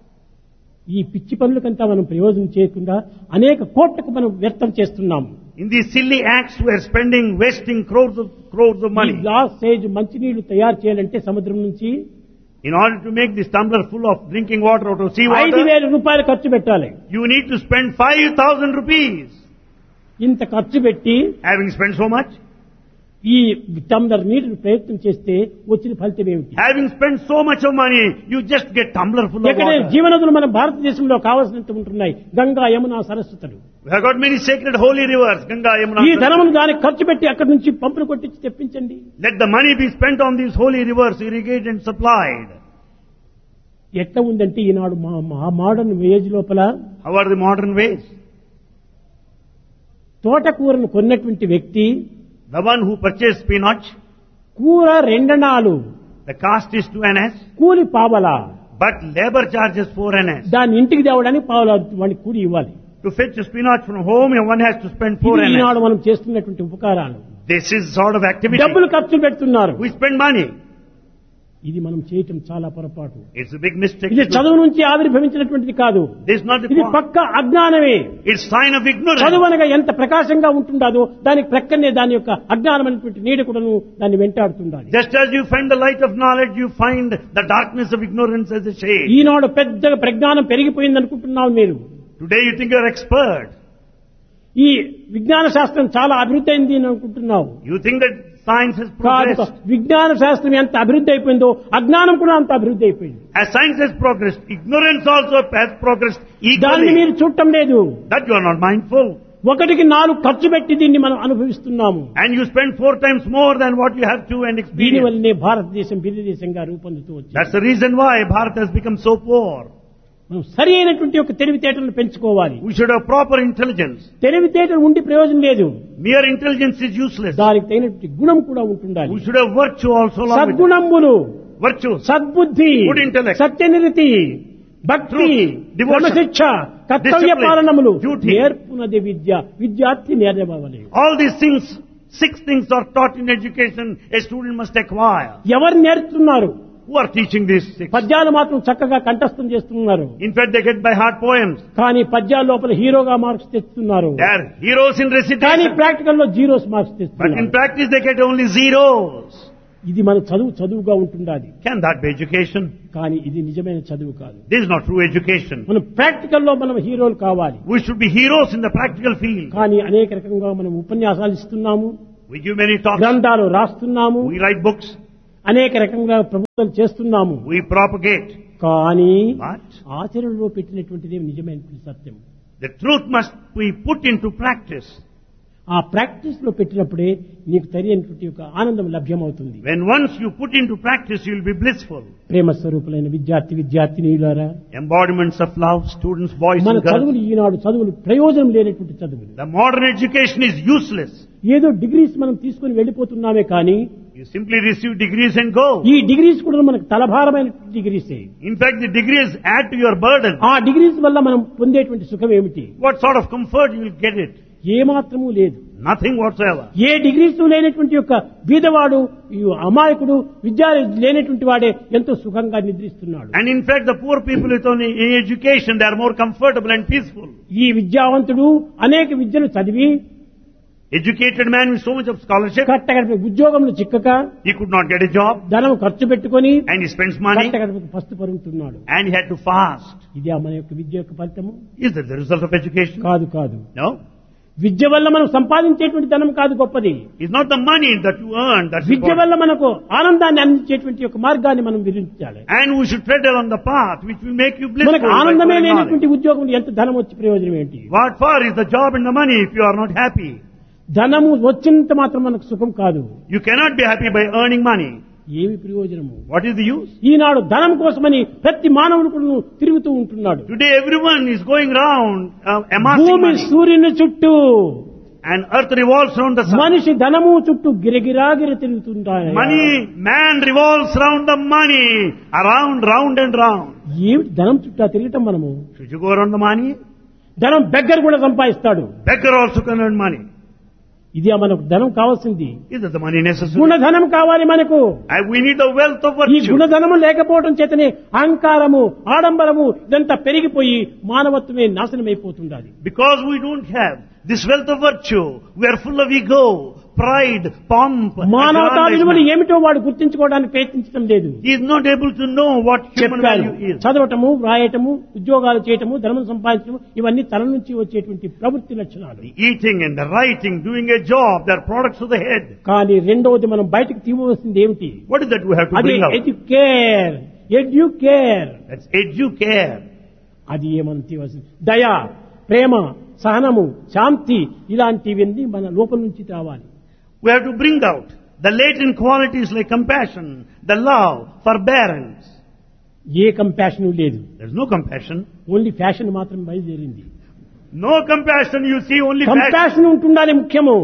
ఈ పిచ్చి పనులకంతా మనం ప్రయోజనం చేయకుండా అనేక కోట్లకు మనం వ్యర్థం చేస్తున్నాము. In these silly acts, we are spending, wasting crores of crores of ఈ money. గ్లాస్ సైజ్ మంచినీళ్లు తయారు చేయాలంటే సముద్రం నుంచి In order to make this tumbler full of drinking water out of sea ఐదు water, వేల రూపాయలు ఖర్చు పెట్టాలి. you need to spend five thousand rupees. ఇంత ఖర్చు పెట్టి Having spent so much, ఈ టంబ్లర్ నీటిని ప్రయత్నం చేస్తే వచ్చిన ఫలితం ఏమిటి? having spent so much of money, you just get tumbler full of ఎక్కడ water. జీవనదులు మన భారతదేశంలో కావాల్సినంత ఉంటున్నాయి. Ganga, Yamuna, సరస్వతులు. We have got many sacred holy rivers, Ganga, Yamuna. ఈ ధనమును దానికి ఖర్చు పెట్టి అక్కడి నుంచి పంపులు కొట్టించి తెప్పించండి. Let the money be spent on these holy rivers, irrigated and supplied. ఎట్లా ఉందంటే ఈనాడు మా మోడర్న్ ఏజ్ లోపల How are the modern ways? తోటకూరను కొన్నటువంటి వ్యక్తి The one who purchased spinach, కూర రెండనాలు, the cost is two annas, కూలి పావలా, but labor charges four annas. దాన్ని ఇంటికి తేవడానికి పావలా వాడికి కూలి ఇవ్వాలి. To fetch a spinach from home, one has to spend four ఇది ఈనాడు annas. మనం చేస్తున్నటువంటి ఉపకారాలు. This is sort of activity. డబ్బులు ఖర్చు పెడుతున్నారు. We spend money. ఇది మనం చేయటం చాలా పొరపాటు. It's a big mistake. ఇది చదువు నుంచి ఆవిర్భవించినటువంటిది కాదు. This is not the ఇది point. పక్క అజ్ఞానమే. It's sign of ignorance. చదువు అనగా ఎంత ప్రకాశంగా ఉంటుందో దానికి ప్రక్కనే దాని యొక్క అజ్ఞానమైనటువంటి నీడ కూడాను దాన్ని వెంటాడుతుండాలి. Just as you find the light of knowledge, you find the darkness of ignorance as a shade. ఈనాడు పెద్దగా ప్రజ్ఞానం పెరిగిపోయింది అనుకుంటున్నావు మీరు. Today you think you're expert. ఈ విజ్ఞాన శాస్త్రం చాలా అభివృద్ధి అయింది అని అనుకుంటున్నావు. You think that science has కాదు, progressed. విజ్ఞాన శాస్త్రం ఎంత అభివృద్ధి అయిపోయిందో అజ్ఞానం కూడా అంత అభివృద్ధి అయిపోయింది. As science has progressed, ignorance also has progressed దాన్ని equally. మీరు చూడటం లేదు. That you are not mindful. ఒకటికి నాలుగు ఖర్చు పెట్టి దీన్ని మనం అనుభవిస్తున్నాము. And you spend four times more than what you have to and దీని experience. వల్లనే భారతదేశం బిల్లి దేశంగా రూపొందుతూ వచ్చింది. That's the reason why Bharat has become so poor. మనం సరి అయినటువంటి ఒక తెలివితేటలను పెంచుకోవాలి. We should have proper intelligence. తెలివితేటలు ఉండి ప్రయోజనం లేదు. Mere intelligence is useless. దానికి తగినటువంటి గుణం కూడా ఉంటుండాలి. We should have virtue also along with it. సద్గుణములు, Virtues. సద్బుద్ధి, Good intellect. సత్యనిరతి, భక్తి, Truth, devotion, క్రమశిక్ష, కర్తవ్య discipline, పాలనములు duty. నేర్పునది విద్య, విద్యార్థి నేర్వవలే. All these things Six things are taught in education a student must acquire. ఎవరు నేర్చుతున్నారు? Who are teaching these six? పద్యాలు మాత్రం చక్కగా కంఠస్థం చేస్తున్నారు. In fact, they get by heart poems. కానీ పద్యాల లోపల హీరోగా మార్క్స్ తెస్తున్నారు. They are heroes in కానీ recitation. ప్రాక్టికల్ లో జీరోస్ మార్క్స్ But in తెస్తున్నారు. practice, they get only zeros. ఇది మన చదువు చదువుగా ఉంటుండాలి. Can that be education? కానీ ఇది నిజమైన చదువు కాదు. This is not true education. మనం ప్రాక్టికల్ లో మనం హీరోలు కావాలి. We should be heroes in the practical field. కానీ అనేక రకంగా మనం ఉపన్యాసాలు ఇస్తున్నాము, We give many talks. గ్రంథాలు రాస్తున్నాము, We write books. అనేక రకంగా ప్రభుత్వం చేస్తున్నాము. We propagate. కానీ But ఆచరణలో పెట్టినటువంటిది నిజమైన సత్యం. the truth must be put into practice. ఆ ప్రాక్టీస్ లో పెట్టినప్పుడే నీకు తెలియనటువంటి ఒక ఆనందం లభ్యమవుతుంది. When once you put into practice, you will be blissful. ప్రేమ స్వరూపులైన విద్యార్థి విద్యార్థినీయులారా, Embodiments of love, students, boys మన and girls. చదువులు ఈనాడు చదువులు ప్రయోజనం లేనటువంటి చదువులు. The modern education is useless. ఏదో డిగ్రీస్ మనం తీసుకుని వెళ్ళిపోతున్నామే కానీ You simply receive degrees and go. ఈ డిగ్రీస్ కూడా మనకు తలభారమైన డిగ్రీసే. In fact, the degrees add to your burden. ఆ డిగ్రీస్ వల్ల మనం పొందేటువంటి సుఖం ఏమిటి? What sort of comfort you will get it? ఏ మాత్రమూ లేదు. Nothing whatsoever. ఏ డిగ్రీస్ లేనటువంటి యొక్క బీదవాడు, ఈ అమాయకుడు, విద్య లేనటువంటి వాడే ఎంతో సుఖంగా నిద్రిస్తున్నాడు. And in fact, the poor people with only education, they are more comfortable and peaceful. ఈ విద్యావంతుడు అనేక విద్యలు చదివి Educated man with so much of scholarship, కట్టగడప ఉద్యోగంలో చిక్కక he could not get a job ధనం ఖర్చు పెట్టుకొని and he spends money కట్టగడపకు పస్తు పరుగుతున్నాడు. and he had to fast. ఇది మన యొక్క విద్య యొక్క ఫలితము Is that the result of education? కాదు. కాదు No. విద్య వల్ల మనం సంపాదించేటువంటి ధనం కాదు గొప్పది. It's not the money that you earn that's Vidya important. వల్ల మనకు ఆనందాన్ని అందించేటువంటి యొక్క మార్గాన్ని మనం వివరించాలి. And we should tread along the path which will make you blissful. మనకు by ఆనందమే knowledge. లేనటువంటి ఉద్యోగం ఎంత ధనం వచ్చి ప్రయోజనం ఏంటి? What for is the job and the money if you are not happy? ధనము వచ్చినంత మాత్రం మనకు సుఖం కాదు. You cannot be happy by earning money. ఏమి ప్రయోజనము? What is the use? ఈనాడు ధనం కోసమని ప్రతి మానవుడు కూడా తిరుగుతూ ఉంటున్నాడు. Today everyone is going round uh, amassing భూమి money. సూర్యుని చుట్టూ, And earth revolves around the sun. మనిషి ధనము చుట్టూ గిరగిరాగిర తిరుగుతుంటాడు. Money, man revolves around the money. Around, round and round. ఏమిటి ధనం చుట్టూ తిరగటం? మనము Should you go around the money? ధనం బెగ్గర కూడా సంపాదిస్తాడు. Beggar also can earn money. ఇది మనకు ధనం కావాల్సింది. Is that the money necessary? గుణధనం కావాలి మనకు. And we need the wealth of ఈ virtue. గుణధనము లేకపోవడం చేతనే అహంకారము, ఆడంబరము ఇదంతా పెరిగిపోయి మానవత్వమే నాశనమైపోతుండాలి. Because we don't have this wealth of virtue, we are full of ego, pride, pomp, మానవతా విలువలు aggrandizement. ఏమిటో వాడు గుర్తించుకోవడానికి ప్రయత్నించడం లేదు. He is not able to know what human చెప్పారు, value is. చదవటము, వ్రాయటము, ఉద్యోగాలు చేయటము, ధనం సంపాదించడం ఇవన్నీ తల నుంచి వచ్చేటువంటి ప్రవృత్తి లక్షణాలు. The eating and the writing, doing a job, they are products of the head. కానీ రెండవది మనం బయటకు తీయవలసింది ఏమిటి? What is that we have to అది bring out? Educare. Educare That's educare. అది ఏమని తీయవలసింది? దయ, ప్రేమ, సహనము, శాంతి ఇలాంటివన్నీ మన లోపల నుంచి రావాలి. We have to bring out the latent qualities like compassion, the love, forbearance. A compassion లేదు. There's no compassion. Only fashion మాత్రం బయలుదేరింది. No compassion, you see only passion. Compassion ఉంటుండాలి ముఖ్యము.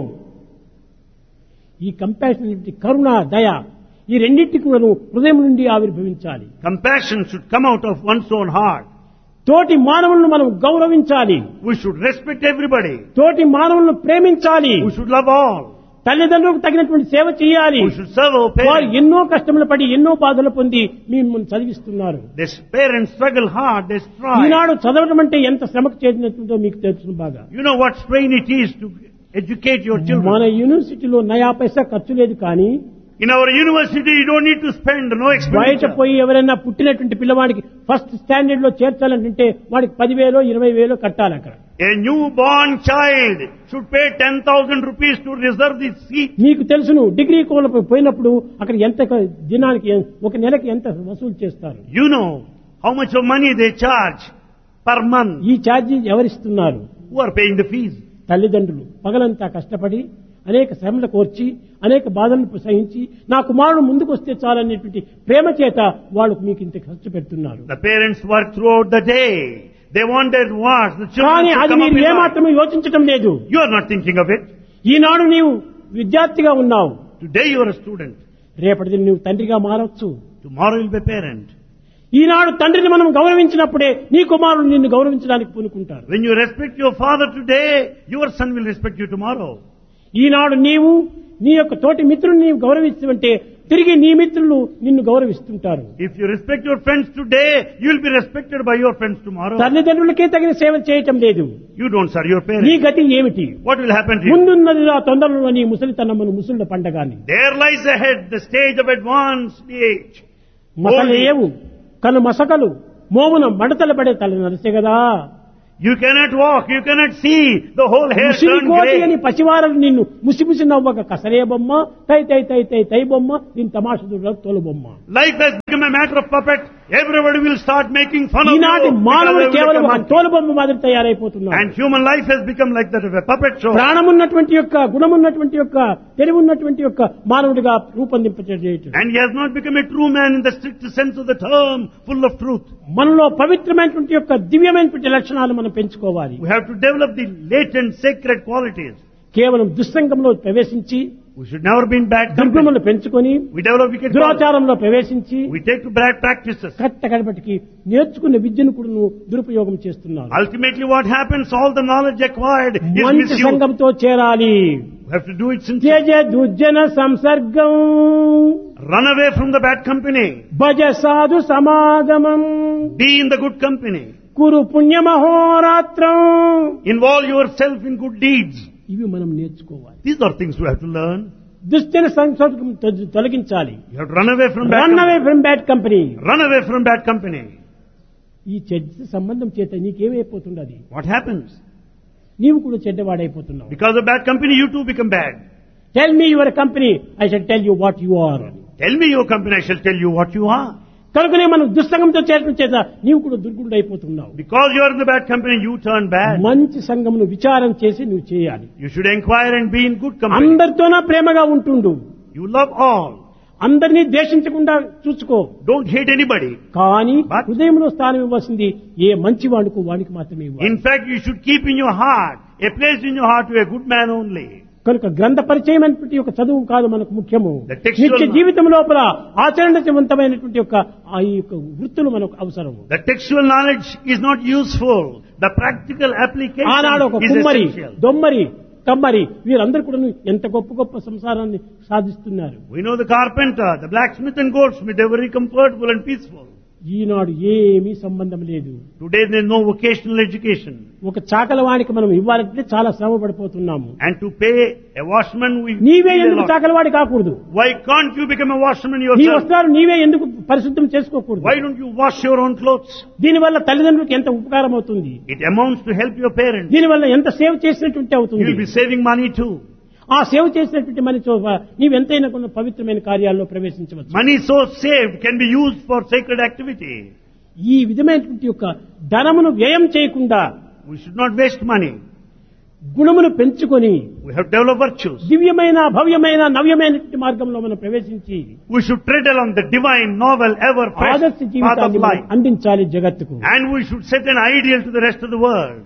ఈ కంపాషన్ ఏంటి? కరుణ, దయ ఈ రెండింటికి మనం హృదయం నుండి ఆవిర్భవించాలి. Compassion should come out of one's own heart. తోటి మానవులను మనం గౌరవించాలి. We should respect everybody. తోటి మానవులను ప్రేమించాలి. We should love all. తల్లిదండ్రులకు తగినటువంటి సేవ చేయాలి. We should serve our వారు parents. ఎన్నో కష్టములు పడి ఎన్నో బాధలు పొంది మిమ్మల్ని చదివిస్తున్నారు. These parents struggle hard, they strive. ఈనాడు చదవడం అంటే ఎంత శ్రమకు చేసినట్టుందో మీకు తెలుసు బాగా. You know what strain it is to educate your మన children. యూనివర్సిటీలో నయా పైసా ఖర్చు లేదు, కానీ In our university, you don't need to spend, no బయట expenditure. పోయి ఎవరైనా పుట్టినటువంటి పిల్లవాడికి ఫస్ట్ స్టాండర్డ్ లో చేర్చాలంటే వాడికి పదివేలో ఇరవై వేలో కట్టాలి. అక్కడ A newborn child should pay ten thousand rupees to reserve the seat. మీకు తెలుసును, డిగ్రీ కోళ్ళ పోయినప్పుడు అక్కడ ఎంత దినానికి ఒక నెలకి ఎంత వసూలు చేస్తారు. You know how much of money they charge per month. ఈ charge ఎవరిస్తున్నారు? Who are paying the fees? తల్లిదండ్రులు పగలంతా కష్టపడి అనేక శ్రమలు కోర్చి అనేక బాధలను సహించి నా కుమారుడు ముందుకు వస్తే చాలనేటువంటి ప్రేమ చేత వాళ్ళు మీకు ఇంత ఖర్చు పెడుతున్నారు. The parents work throughout the day. They want their words. The children కానీ should అది come up మీరు in life. ఏమాత్రమే యోచించటం లేదు. You are not thinking of it. ఈనాడు నీవు విద్యార్థిగా ఉన్నావు, Today you are a student. రేపటిది నువ్వు తండ్రిగా మారవచ్చు. Tomorrow you will be a parent. ఈనాడు తండ్రిని మనం గౌరవించినప్పుడే నీ కుమారుడు నిన్ను గౌరవించడానికి పూనుకుంటారు. When you respect your father today, your son will respect you tomorrow. ఈనాడు నీవు నీ యొక్క తోటి మిత్రుని నీవు గౌరవిస్తుంటే తిరిగి నీ మిత్రులు నిన్ను గౌరవిస్తుంటారు. If you respect your friends today, you will be respected by your friends tomorrow. తల్లిదండ్రులకే తగిన సేవ చేయటం లేదు. You don't serve your నీ parents. గతి ఏమిటి? What will happen to you? ముందున్నది ఆ తొందరలో నీ ముసలితనమును ముసలుల పండగాని. There lies ahead the stage of advanced age. మసలేవు కను మసకలు మోమున మడతలు పడే తల నరిసే కదా. You cannot walk, you cannot see, the whole hair Musiri turned కోటి అని grey. పసివారలు నిన్ను ముసిముసి నవ్వక కసరే బొమ్మ తై తై తై తై తై బొమ్మ దీని తమాషుడు తోలు బొమ్మ. Life has become a matter of puppet. Everybody will start making fun of you. ఈనాటి because మానవుడు they will కేవలం become ఒక monkey. తోలు బొమ్మ మాదిరి తయారైపోతున్నాడు. And human life has become like that of a puppet show. ప్రాణమున్నటువంటి యొక్క గుణమున్నటువంటి యొక్క తెలివున్నటువంటి యొక్క మానవుడిగా రూపొందింపచేయటం. And he has not become a true man in the strict sense of the term, full of truth. మనలో పవిత్రమైనటువంటి యొక్క దివ్యమైనటువంటి లక్షణాలు మనం పెంచుకోవాలి. We have to develop the latent sacred qualities. కేవలం దుస్సంగంలో ప్రవేశించి We should never be in bad company. దుర్గములు పెంచుకొని We develop wicked qualities. దురాచారంలో ప్రవేశించి We take to bad practices. కట్ట కడపటికి నేర్చుకున్న విద్యను కూడా నువ్వు దురుపయోగం చేస్తున్నావు. Ultimately what happens, all the knowledge acquired is మంచి misused. సంఘంతో చేరాలి. We have to do it sincerely. త్యజ దుర్జన సంసర్గం Run away from the bad company. భజ సాధు సమాగమం Be in the good company. Kuru పుణ్యమహోరాత్రం. Involve yourself in good deeds. ఇవి మనం నేర్చుకోవాలి. These are things we have to learn. దుశ్చర సంసర్గం తొ- తొలగించాలి. You have to run away from bad run away company. From bad company. Run away from bad company. ఈ చెడ్డ సంబంధం చేత నీకేమైపోతున్నది? What happens? నీవు కూడా చెడ్డవాడైపోతున్నావు. Because of bad company, you too become bad. Tell me your company, I shall tell you what you are. Tell me your company, I shall tell you what you are. కనుకనే మనం దుస్సంగంతో చేరడం చేత నీవు కూడా దుర్గుడు అయిపోతున్నావు. Because you are in the bad company, you turn bad. మంచి సంఘమును విచారం చేసి నువ్వు చేయాలి. You should inquire and be in good company. అందరితోనా ప్రేమగా ఉంటుండు. You love all. అందరినీ ద్వేషించకుండా చూసుకో. Don't hate anybody. కానీ But- హృదయంలో స్థానం ఇవ్వాల్సింది ఏ మంచి వాడుకు వాడికి మాత్రమే ఇవ్వాలి. In fact, you should keep in your heart, a place in your heart to a good man only. కనుక గ్రంథ పరిచయం అనేటువంటి ఒక చదువు కాదు మనకు ముఖ్యము. The textual నిత్య జీవితం లోపల ఆచరణవంతమైనటువంటి యొక్క ఆ ఈ యొక్క వృత్తులు మనకు అవసరం. The textual knowledge is not useful. The practical application ఆనాడు ఒక is కుమ్మరి, essential. దొమ్మరి, కమ్మరి వీరందరూ కూడా ఎంత గొప్ప గొప్ప సంసారాన్ని సాధిస్తున్నారు. We know the carpenter, the blacksmith and goldsmith, they were very comfortable and peaceful. ఈనాడు ఏమీ సంబంధం లేదు. Today there is no vocational education. ఒక చాకలవాడికి మనం ఇవ్వాలంటే చాలా శ్రమ పడిపోతున్నాము. And to pay a washman, we నీవే pay a ఎందుకు lot. చాకలవాడి కాకూడదు? Why can't you become a washman నీ yourself? వస్త్రాలు నీవే ఎందుకు పరిశుద్ధం చేసుకోకూడదు? Why don't you wash your own clothes? దీనివల్ల తల్లిదండ్రులకు ఎంత ఉపకారం అవుతుంది? It amounts to help your parents. దీనివల్ల ఎంత సేవ చేసినట్టుంటే You అవుతుంది. will be saving money too. ఆ సేవ చేసినటువంటి మన చోప నీవెంతైనా కొన్ని పవిత్రమైన కార్యాల్లో ప్రవేశించవచ్చు. Money so saved can be used for sacred activity. ఈ విధమైనటువంటి యొక్క ధనమును వ్యయం చేయకుండా We should not waste money. గుణమును పెంచుకొని We have to develop virtues. దివ్యమైన భవ్యమైన నవ్యమైనటువంటి మార్గంలో మనం ప్రవేశించి We should tread along the divine, novel, ever fresh ఆదర్శ path of జీవితాన్ని మనం life. అందించాలి జగత్తుకు. And we should set an ideal to the rest of the world.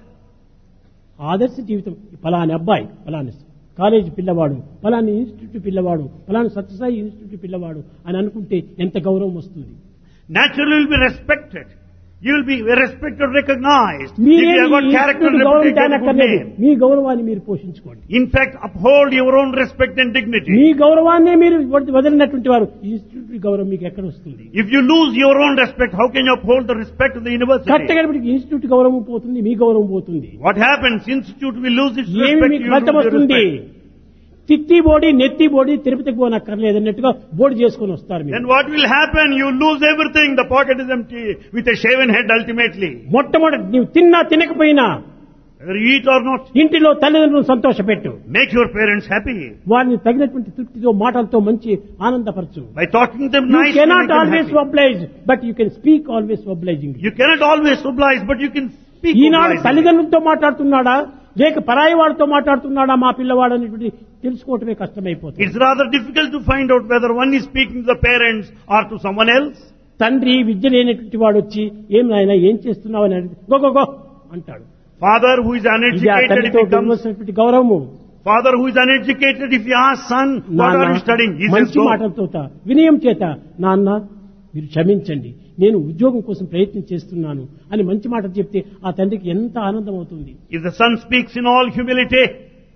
ఆదర్శ జీవితం ఫలాని అబ్బాయి ఫలాని కాలేజీ పిల్లవాడు ఫలాని ఇన్స్టిట్యూట్ పిల్లవాడు ఫలాని సత్యసాయి ఇన్స్టిట్యూట్ పిల్లవాడు అని అనుకుంటే ఎంత గౌరవం వస్తుంది. Naturally, you will be respected. You will be respected, recognized. If మీరే you have got character and గౌరవం reputation, good తేనక్కర్లేదు. name. మీ గౌరవాన్ని మీరు పోషించుకోండి. In fact, uphold your own respect and dignity. మీ గౌరవాన్నే మీరు వదిలినటువంటి వారు ఇన్స్టిట్యూట్ గౌరవం మీకు ఎక్కడ వస్తుంది? If you lose your own respect, how can you uphold the respect of the university? కట్టగడపటికి institute గౌరవం పోతుంది, మీ గౌరవం పోతుంది. What happens? Institute will lose its ఏమి respect. మీకు You ఫలితం lose your వస్తుంది? respect. తిత్తి బోడి నెత్తి బోడి తిరుపతికి పోనక్కర్లేదు అన్నట్టుగా బోడి చేసుకుని వస్తారు మీరు. Then what will happen? You lose everything. The pocket is empty with a shaven head ultimately. మొట్టమొదటి నీవు తిన్నా తినకపోయినా Whether you eat or not, ఇంటిలో తల్లిదండ్రులను సంతోషపెట్టు. make your parents happy. వారిని తగినటువంటి తృప్తితో మాటలతో మంచి ఆనందపరచు. By talking to them You nicely, cannot make them always happy. oblige, but you can speak always obliging. You cannot always oblige, but you can speak Eenadu obligingly. తల్లిదండ్రులతో మాట్లాడుతున్నాడా లేక పరాయి వాడితో మాట్లాడుతున్నాడా మా పిల్లవాడు అనేటువంటి తెలుసుకోవటమే కష్టమైపోతుంది. It's rather difficult to find out whether one is speaking to the parents or to someone else. తండ్రి విద్య లేనటువంటి వాడు వచ్చి ఏం నాయన ఏం చేస్తున్నావు అని అడిగి గో గో గో అంటాడు. Father who is ఇది ఆ uneducated, తల్లితో if he comes, ఇవ్వాల్సినటువంటి గౌరవము. father who is uneducated, if he asks son, what నాన్న, are you studying? He says, మంచి go. మాటలతో వినయం చేత నాన్న మీరు క్షమించండి నేను ఉద్యోగం కోసం ప్రయత్నం చేస్తున్నాను అని మంచి మాట చెప్తే ఆ తండ్రికి ఎంత ఆనందం అవుతుంది. If the son speaks in all humility,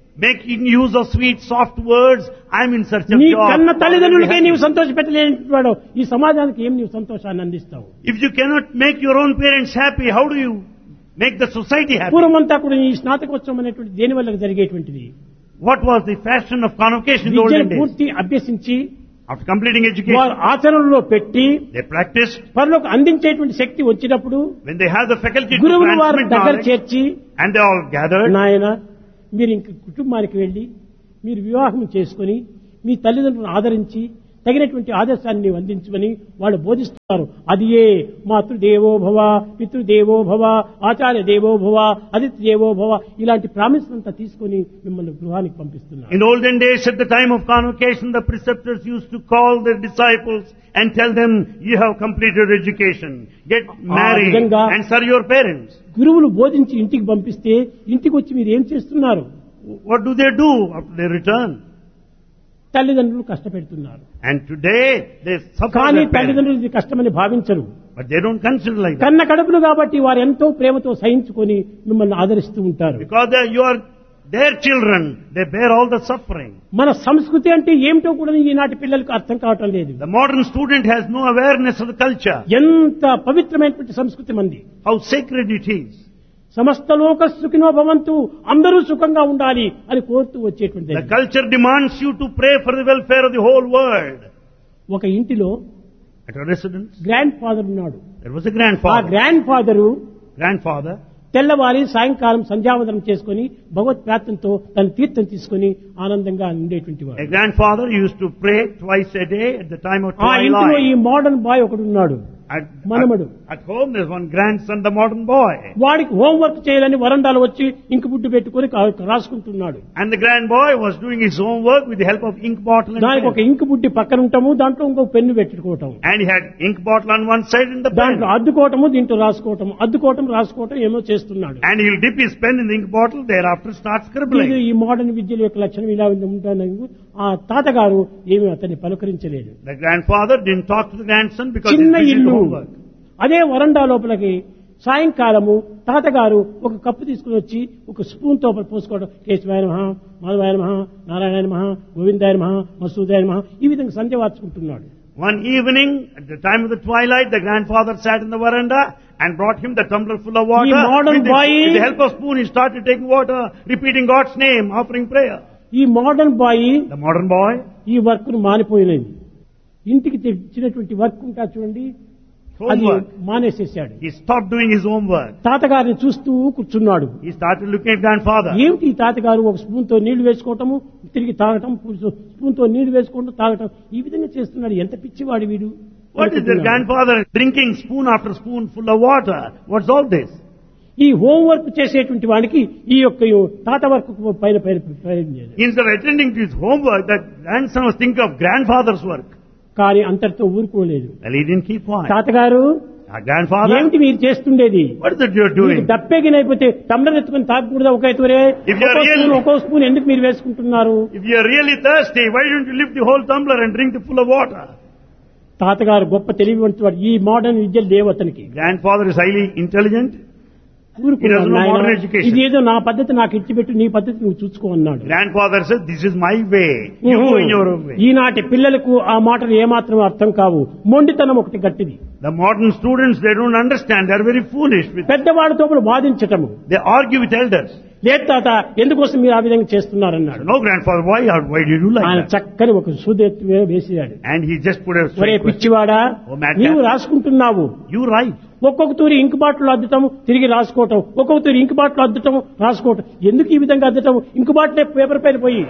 making use of sweet, soft words, I'm in search of నీ job. కన్న తల్లిదండ్రులకే నీవు సంతోష పెట్టలేని వాడు ఈ సమాజానికి ఏం నీవు సంతోషాన్ని అందిస్తావు? If you cannot make your own parents happy, how do you make the society happy? పూర్వమంతా కూడా ఈ స్నాతకోత్సవం అనేటువంటి దేని వల్ల జరిగేటువంటిది? What was the fashion of convocation in the olden విద్యను days? పూర్తి అభ్యసించి After completing వారు education, ఆచరణలో పెట్టి they practiced. పరులకు అందించేటువంటి శక్తి వచ్చినప్పుడు When they have the faculty to గురువులు వారిని transmit దగ్గర knowledge, చేర్చి, and they all gathered, నాయన మీరు ఇంక కుటుంబానికి వెళ్లి మీరు వివాహం చేసుకుని మీ తల్లిదండ్రులను ఆదరించి తగినటువంటి ఆదర్శాన్ని నీవు అందించమని వాళ్ళు బోధిస్తున్నారు. అది ఏ మాతృదేవో భవ, పితృదేవో భవ, ఆచార్య దేవో భవ, అతిథి దేవో భవ, ఇలాంటి ప్రామిస్ అంతా తీసుకుని మిమ్మల్ని గృహానికి పంపిస్తున్నారు. in olden days at the time of convocation, the preceptors used to call their disciples and tell them, you have completed your education, get married విధంగా and serve your parents. గురువులు బోధించి ఇంటికి పంపిస్తే ఇంటికి వచ్చి మీరు ఏం చేస్తున్నారు? What do they do after they return? తల్లిదండ్రులు కష్టపెడుతున్నారు. And today they suffer కానీ their parents, తల్లిదండ్రులు ఇది కష్టమని భావించరు. but they don't consider like that. కన్న కడుపులు కాబట్టి వారు ఎంతో ప్రేమతో సహించుకొని మిమ్మల్ని ఆదరిస్తూ ఉంటారు. Because they, you are their children, they bear all the suffering. మన సంస్కృతి అంటే ఏమిటో కూడా ఈనాటి పిల్లలకు అర్థం కావటం లేదు. The modern student has no awareness of the culture, ఎంత పవిత్రమైనటువంటి సంస్కృతి మంది. how sacred it is. సమస్త లోక సుఖినో భవంతు, అందరూ సుఖంగా ఉండాలి అని కోరుతూ వచ్చేటువంటి The culture demands you to pray for the welfare of the whole world. ఒక ఇంటిలో At a residence, grand father ఉన్నాడు. there was a ఆ grandfather. గ్రాండ్ ఫాదరు Grandfather, తెల్లవారి సాయంకాలం సంధ్యావందనం చేసుకుని భగవత్ ప్రార్థనతో తన తీర్థం తీసుకుని ఆనందంగా ఉండేటువంటి వాడు. a grandfather used to pray twice a day at the time of ఆ ఇంటిలో ఈ twilight. మోడర్న్ బాయ్ ఒకడు ఉన్నాడు, At, మనమడు. at, at home there's one grandson, the modern boy. వాడికి హోంవర్క్ చేయాలని వరండాలో వచ్చి ఇంకు బుడ్డు పెట్టుకుని కా- రాసుకుంటున్నాడు. And the grand boy was doing his homework with the help of ink bottle and దానికి ఒక pen. ఇంకు బుడ్డి పక్కన ఉంటాము, దాంట్లో ఇంకో పెన్ను పెట్టుకోవటం, And he had ink bottle on one side and the pen. దాంట్లో అద్దుకోవటము, దీంట్లో రాసుకోవటం, అద్దుకోవటం రాసుకోవటం ఏమో చేస్తున్నాడు. And he'll dip his pen in the ink bottle, thereafter start ఇది scribbling. ఈ మోడర్న్ విద్యల యొక్క లక్షణం ఇలా ఉంటాను. ఆ తాతగారు ఏమీ అతన్ని పలకరించలేదు. The grandfather didn't talk to the grandson because he's చిన్న busy with ఇల్లు, homework. అదే వరండా లోపలికి సాయంకాలము తాతగారు ఒక కప్పు తీసుకుని వచ్చి ఒక స్పూన్ తో పోసుకోవడం, కేశవాయ నమః, మాధవాయ నమః, నారాయణ నమః, గోవిందాయ నమః, మసూదాయ నమః, ఈ విధంగా సంధ్య వార్చుకుంటున్నాడు. One evening, at the time of the twilight, the grandfather sat in the veranda and brought him the tumbler full of water. He modern With the, boy- with the help of spoon, he started taking water, repeating God's name, offering prayer. ఈ modern bye The modern boy, ఈ వర్క్ ను మానిపోయినది. ఇంటికి తెచ్చినటువంటి వర్క్ ఉంటా చూడండి, అది homework. మానేసేసాడు. He stopped doing his homework. తాతగారిని చూస్తూ కూర్చున్నాడు. He started looking at grandfather. ఏమిటి ఈ తాతగారు ఒక స్పూన్ తో నీళ్లు వేసుకోవటము, తిరిగి తాగటం, స్పూన్ తో నీళ్లు వేసుకోవటం, తాగటం, ఈ విధంగా చేస్తున్నాడు. ఎంత పిచ్చివాడు వీడు. What is the grandfather drinking spoon after spoon full of water? What's all this? ఈ హోంవర్క్ చేసేటువంటి వాడికి ఈ యొక్క తాత వర్క్ పైన పైన పైన చేయలేదు. Instead of attending to his homework, that grandson was thinking of grandfather's work. కానీ అంతటితో ఊరుకోలేదు. Well, he didn't keep quiet. తాతగారు Our grandfather, ఏమిటి మీరు చేస్తుండేది? what is it you're doing? దప్పెగినైపోతే టమ్లర్ ఎత్తుకుని తాగకూడదా? ఒక ఎత్తురే If you are ఒక్కో really- స్పూన్ ఒక్కో స్పూన్ ఎందుకు మీరు వేసుకుంటున్నారు? If you are really thirsty, why don't you lift the whole tumbler and drink the full of water? తాతగారు గొప్ప తెలివివంతుడు. ఈ మోడర్న్ విద్యలు లేవు అతనికి. Grandfather is highly intelligent. ఊరుకున్నాడు. He doesn't know నాయనా, modern education. ఇది ఏదో నా పద్ధతి నాకు ఇచ్చిపెట్టు, నీ పద్ధతి నువ్వు చూసుకో అన్నాడు. Grandfather said, this is my way. You go in your own way. ఈనాటి పిల్లలకు ఆ మాటలు ఏమాత్రం అర్థం కావు. మొండితనం ఒకటి గట్టిది. The modern students, they don't understand. They are very foolish. With, పెద్దవాడితో వాదించటము. they argue with elders. లేదు తాత, ఎందుకోసం మీరు ఆ విధంగా చేస్తున్నారన్నాడు. No, grandfather, why, are- why do you do like ఆయన that? చక్కని ఒక సూదెత్తి వేసాడు. And he just put a ఒరే straight question. పిచ్చివాడా, ఓ madman. నీవు రాసుకుంటున్నావు. You right. ఒక్కొక్క తూరి ఇంకు బాటిల్ అద్దటం, తిరిగి రాసుకోవటం, ఒక్కొక్క తూరి ఇంకు బాటిల్ అద్దటం, రాసుకోవటం. ఎందుకు ఈ విధంగా అద్దటం? ఇంకు బాటిల్ పేపర్ పైన పోయి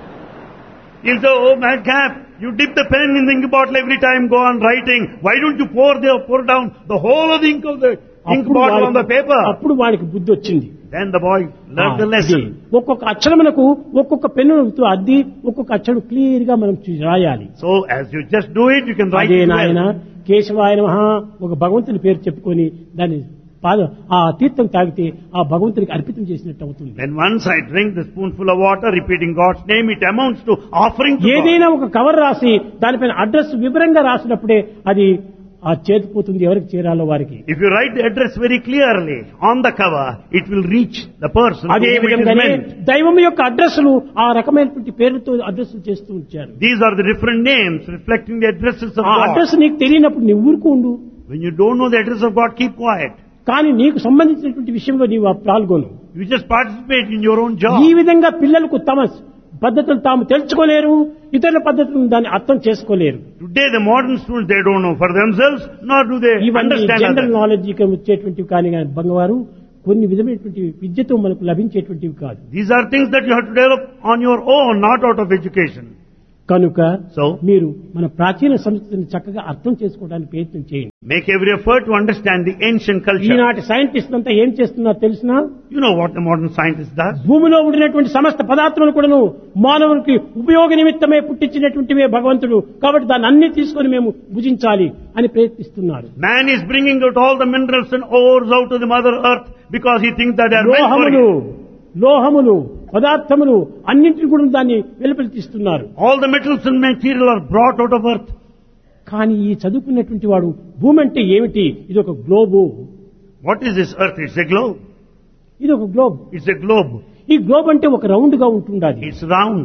He'll say, oh madcap, you dip the pen in the ink bottle every time, go on writing. Why don't you pour the, pour down the whole of the ink of the ink అప్పుడు bottle on the వాడికి- paper? అప్పుడు వాడికి బుద్ధి వచ్చింది. Then the boy learned the ఆ, lesson. ఇది. ఒక్కొక్క అక్షరమునకు ఒక్కొక్క పెన్నుతో అద్ది ఒక్కొక్క అక్షరం క్లియర్ గా మనం చూ- రాయాలి. So as you just do it, you can write అదే it నాయన well. కేశవాయ నమః ఒక భగవంతుని పేరు చెప్పుకొని దాన్ని పాద ఆ తీర్థం తాగితే ఆ భగవంతునికి అర్పితం చేసినట్టు అవుతుంది. When once I drink the spoonful of water, repeating God's name, it amounts to offering to God. ఏదైనా ఒక కవర్ రాసి దానిపైన అడ్రస్ వివరంగా రాసినప్పుడే అది ఆ చేతిపోతుంది ఎవరికి చేరాలో వారికి. If you write the address very clearly on the cover, it will reach the person to అదే whom it is విధంగానే meant. దైవం యొక్క అడ్రస్సులు ఆ రకమైనటువంటి పేర్లతో అడ్రస్సులు చేస్తూ ఉంచారు. These are the different names reflecting the addresses of ఆ God. అడ్రస్ నీకు తెలియనప్పుడు నువ్వు ఊరుకు ఉండు. When you don't know the address of God, keep quiet. కానీ నీకు సంబంధించినటువంటి విషయంలో నీవు పాల్గొను. You just participate in your own job. ఈ విధంగా పిల్లలకు తమ పద్ధతులు తాము తెలుసుకోలేరు, ఇతరుల పద్ధతులను దాన్ని అర్థం చేసుకోలేరు. Today the modern students, they don't know for themselves, nor do they ఇవన్నీ understand జనరల్ others. నాలెడ్జ్ వచ్చేటువంటివి కానీ బంగవారు కొన్ని విధమైనటువంటి విద్యతో మనకు లభించేటువంటివి కాదు. These are things that you have to develop on your own, not out of education. కనుక So, మీరు మన ప్రాచీన సంస్కృతిని చక్కగా అర్థం చేసుకోవడానికి ప్రయత్నం చేయండి. make every effort to understand the ancient culture. ఈనాటి సైంటిస్ట్ అంతా ఏం చేస్తున్నారో తెలిసినా, You know what the modern scientist does? భూమిలో ఉండినటువంటి సమస్త పదార్థములు కూడాను మానవునికి ఉపయోగ నిమిత్తమే పుట్టించినటువంటివే భగవంతుడు, కాబట్టి దాన్ని అన్ని తీసుకొని మేము భుజించాలి అని ప్రయత్నిస్తున్నారు. Man is bringing out all the minerals and ores out of the mother earth because he thinks that they are meant for లోహములు him. లోహములు పదార్థములు అన్నింటిని కూడా దాన్ని వెలుపలి తీస్తున్నారు. All the metals and material are brought out of earth. కానీ ఈ చదువుకున్నటువంటి వాడు భూమి అంటే ఏమిటి, ఇది ఒక globe, What is this earth? It's a globe. ఇది ఒక గ్లోబ్. It's a globe. ఈ గ్లోబ్ అంటే ఒక రౌండ్ గా ఉంటుండాలి. It's round.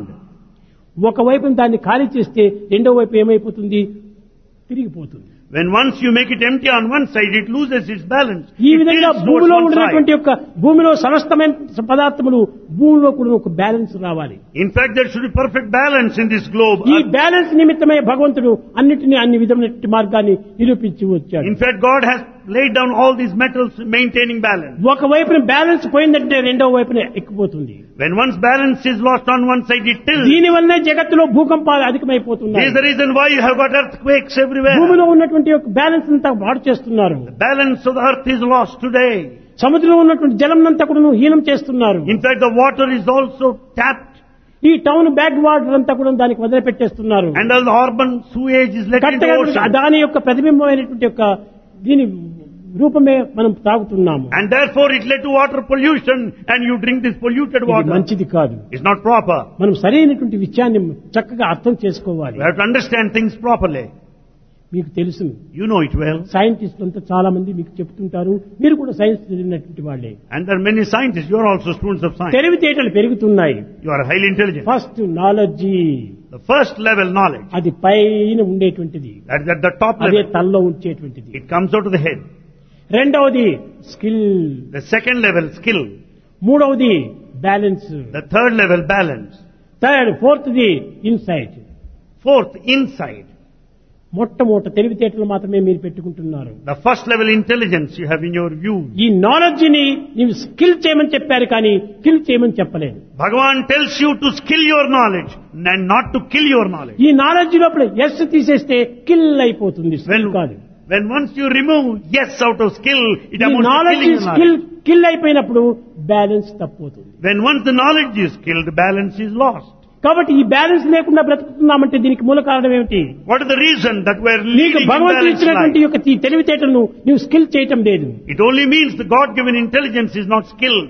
ఒకవైపు దాన్ని ఖాళీ చేస్తే రెండో వైపు ఏమైపోతుంది, తిరిగిపోతుంది. When once you make it empty on one side, it loses its balance. ఈ It విధంగా tilts towards భూమిలో one ఉన్నటువంటి side. యొక్క భూమిలో సమస్తమైన పదార్థములు భూమిలో కూడా ఒక బ్యాలెన్స్ రావాలి. In fact, there should be perfect balance in this globe. ఈ బ్యాలెన్స్ నిమిత్తమే భగవంతుడు అన్నిటినీ అన్ని విధమైన మార్గాన్ని నిరూపించి వచ్చాడు. In fact, God has laid down all these metals maintaining balance. ఒక వైపున బ్యాలెన్స్ పోయిందంటే రెండో వైపున ఎక్కిపోతుంది. When once balance is lost on one side, it tilts. దీని వల్లనే జగత్తులో భూకంపాలు This అధికమైపోతున్నాయి. is the reason why you have got earthquakes everywhere. భూమిలో ఉన్నటువంటి యొక్క బ్యాలెన్స్ అంతా పాడు చేస్తున్నారు. The balance of the earth is lost today. సముద్రంలో ఉన్నటువంటి జలం అంతా కూడా హీనం చేస్తున్నారు. In fact, the water is also tapped. ఈ టౌన్ బ్యాక్ వాటర్ అంతా కూడా దానికి వదిలిపెట్టేస్తున్నారు. And all the urban sewage is let into the కట్టగా ocean. దాని యొక్క ప్రతిబింబమైనటువంటి యొక్క దీని రూపమే మనం తాగుతున్నాము. And therefore it led to water pollution, and you drink this polluted ఇది water. మంచిది కాదు. It's not proper. మనం సరైనటువంటి విషయాన్ని చక్కగా అర్థం చేసుకోవాలి. We have to understand things properly. మీకు తెలుసు, You know it well. సైంటిస్టులు అంతా చాలా మంది మీకు చెప్తుంటారు, మీరు కూడా సైన్స్ చదివినటువంటి వాళ్ళే. And there are many scientists. You are also students of science. తెలివితేటలు పెరుగుతున్నాయి. You are highly intelligent. First knowledge, The first level knowledge, అది పైన ఉండేటువంటిది, that is at the top అదే level. తలలో ఉంచేటువంటిది. It comes out of the head. రెండవది skill, The second level, skill. మూడవది balance, The third level, balance. Third ఫోర్త్ది insight. Fourth, insight. మొట్టమొదట తెలివితేటలు మాత్రమే మీరు పెట్టుకుంటున్నారు. The first level intelligence you have in your view. ఈ నాలెడ్జ్ ని నీవు స్కిల్ చేయమని చెప్పారు కానీ కిల్ చేయమని చెప్పలేదు. Bhagavan tells you to skill your knowledge and not to kill your knowledge. ఈ నాలెడ్జ్ లోపల ఎస్ తీసేస్తే కిల్ అయిపోతుంది, స్కిల్ When, కాదు. when once you remove yes out of skill, it ఈ amounts to knowledge killing your skill knowledge. Kill అయిపోయినప్పుడు బ్యాలెన్స్ తప్పుతుంది. When once the knowledge is killed, balance is lost. కాబట్టి ఈ బ్యాలెన్స్ లేకుండా బ్రతుకుతున్నామంటే దీనికి మూల కారణం ఏమిటి? What is the reason that we are నీకు leading భగవంతుడు imbalanced ఇచ్చినటువంటి life? యొక్క ఈ తెలివితేటలను నీవు స్కిల్ చేయటం లేదు. It only means the God-given intelligence is not skilled.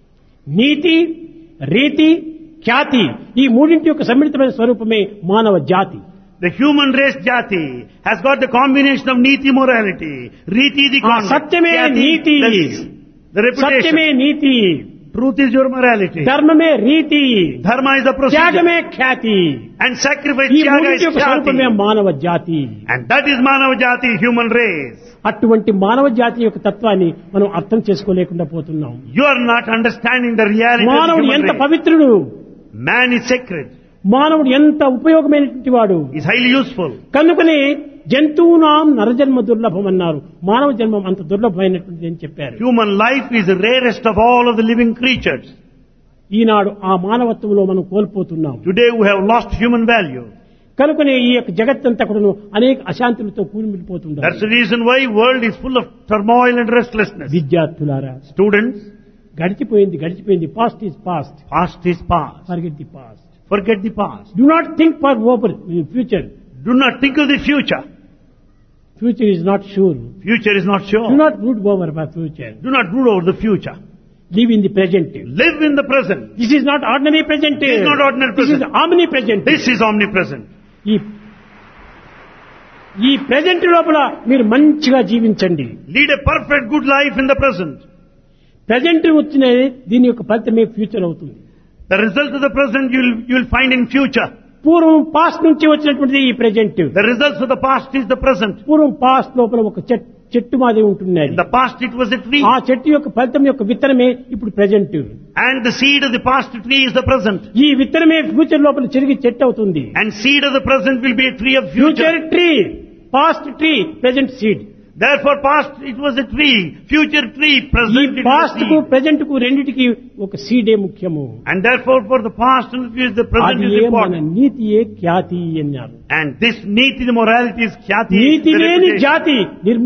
నీతి, రీతి, ఖ్యాతి ఈ మూడింటి యొక్క సమ్మిళితమైన స్వరూపమే మానవ జాతి. The human race jati has got the combination of niti morality, riti the ఆ conduct, సత్యమే jati నీతి, the, the సత్యమే reputation, NITI, truth is your morality, ధర్మమే రీతి, dharma is the procedure, త్యాగమే Khyati. and sacrifice ఈ tyaga మూడింటి is యొక్క స్వరూపమే jati. మానవ జాతి. And that is manava jati, human race. అటువంటి మానవ జాతి యొక్క తత్వాన్ని మనం అర్థం చేసుకోలేకుండా పోతున్నాం. You are not understanding the reality of the మానవుడు human ఎంత race. పవిత్రుడు, Man is sacred, మానవుడు ఎంత ఉపయోగమైనటువంటి వాడు. is highly useful. కనుకనే జంతువునాం నరజన్మ దుర్లభం అన్నారు. మానవ జన్మం అంత దుర్లభమైనటువంటిది అని చెప్పారు. Human life is the rarest of all of the living creatures. ఈనాడు ఆ మానవత్వంలో మనం కోల్పోతున్నాం. Today we have lost human value. కనుకనే ఈ యొక్క జగత్తంతా కూడాను అనేక అశాంతులతో కూలిమిలిపోతున్నారు. That's the reason why world is full of turmoil and restlessness. విద్యార్థులారా, Students, గడిచిపోయింది గడిచిపోయింది, past is past, past is past. Forget the past. Forget the past. Do not think for over future. Do not think of the future. Future is not sure. Future is not do sure. Not root over for future. Do not brood over the future. Live in the present. Live in the present. This is not ordinary present. This is not ordinary this is present. Omni present. This is omnipresent. ఈ ఈ ప్రెజెంట్ లోపల మీరు మంచిగా జీవించండి. Lead a perfect good life in the present. Present వచ్చిన దీని యొక్క ఫలితమే ఫ్యూచర్ అవుతుంది. The result of the present you will you will find in future. పూర్వం పాస్ట్ నుంచి వచ్చినటువంటిది ఈ present. The results of the past is the present. పూర్వం పాస్ట్ లోపల ఒక చెట్- చెట్టు మాదిరి ఉంటున్నది. In the past it was a tree. ఆ చెట్టు యొక్క ఫలితం యొక్క విత్తనమే ఇప్పుడు present. And the seed of the past tree is the present. ఈ విత్తనమే ఫ్యూచర్ లోపల చెరిగి చెట్టు అవుతుంది. And seed of the present will be a tree of future. Future tree, past tree, present seed. Therefore past it was a tree, future tree, ఈ present it is a past కు seed. ప్రెజెంట్ కు రెండిటికి ఒక సీడే ముఖ్యము. And therefore for the past and the future the present అది is ఏ మన important. నీతియే ఖ్యాతి అన్నారు. And this neeti, the morality is khyati. NITI the లేని reputation. జాతి నిర్మ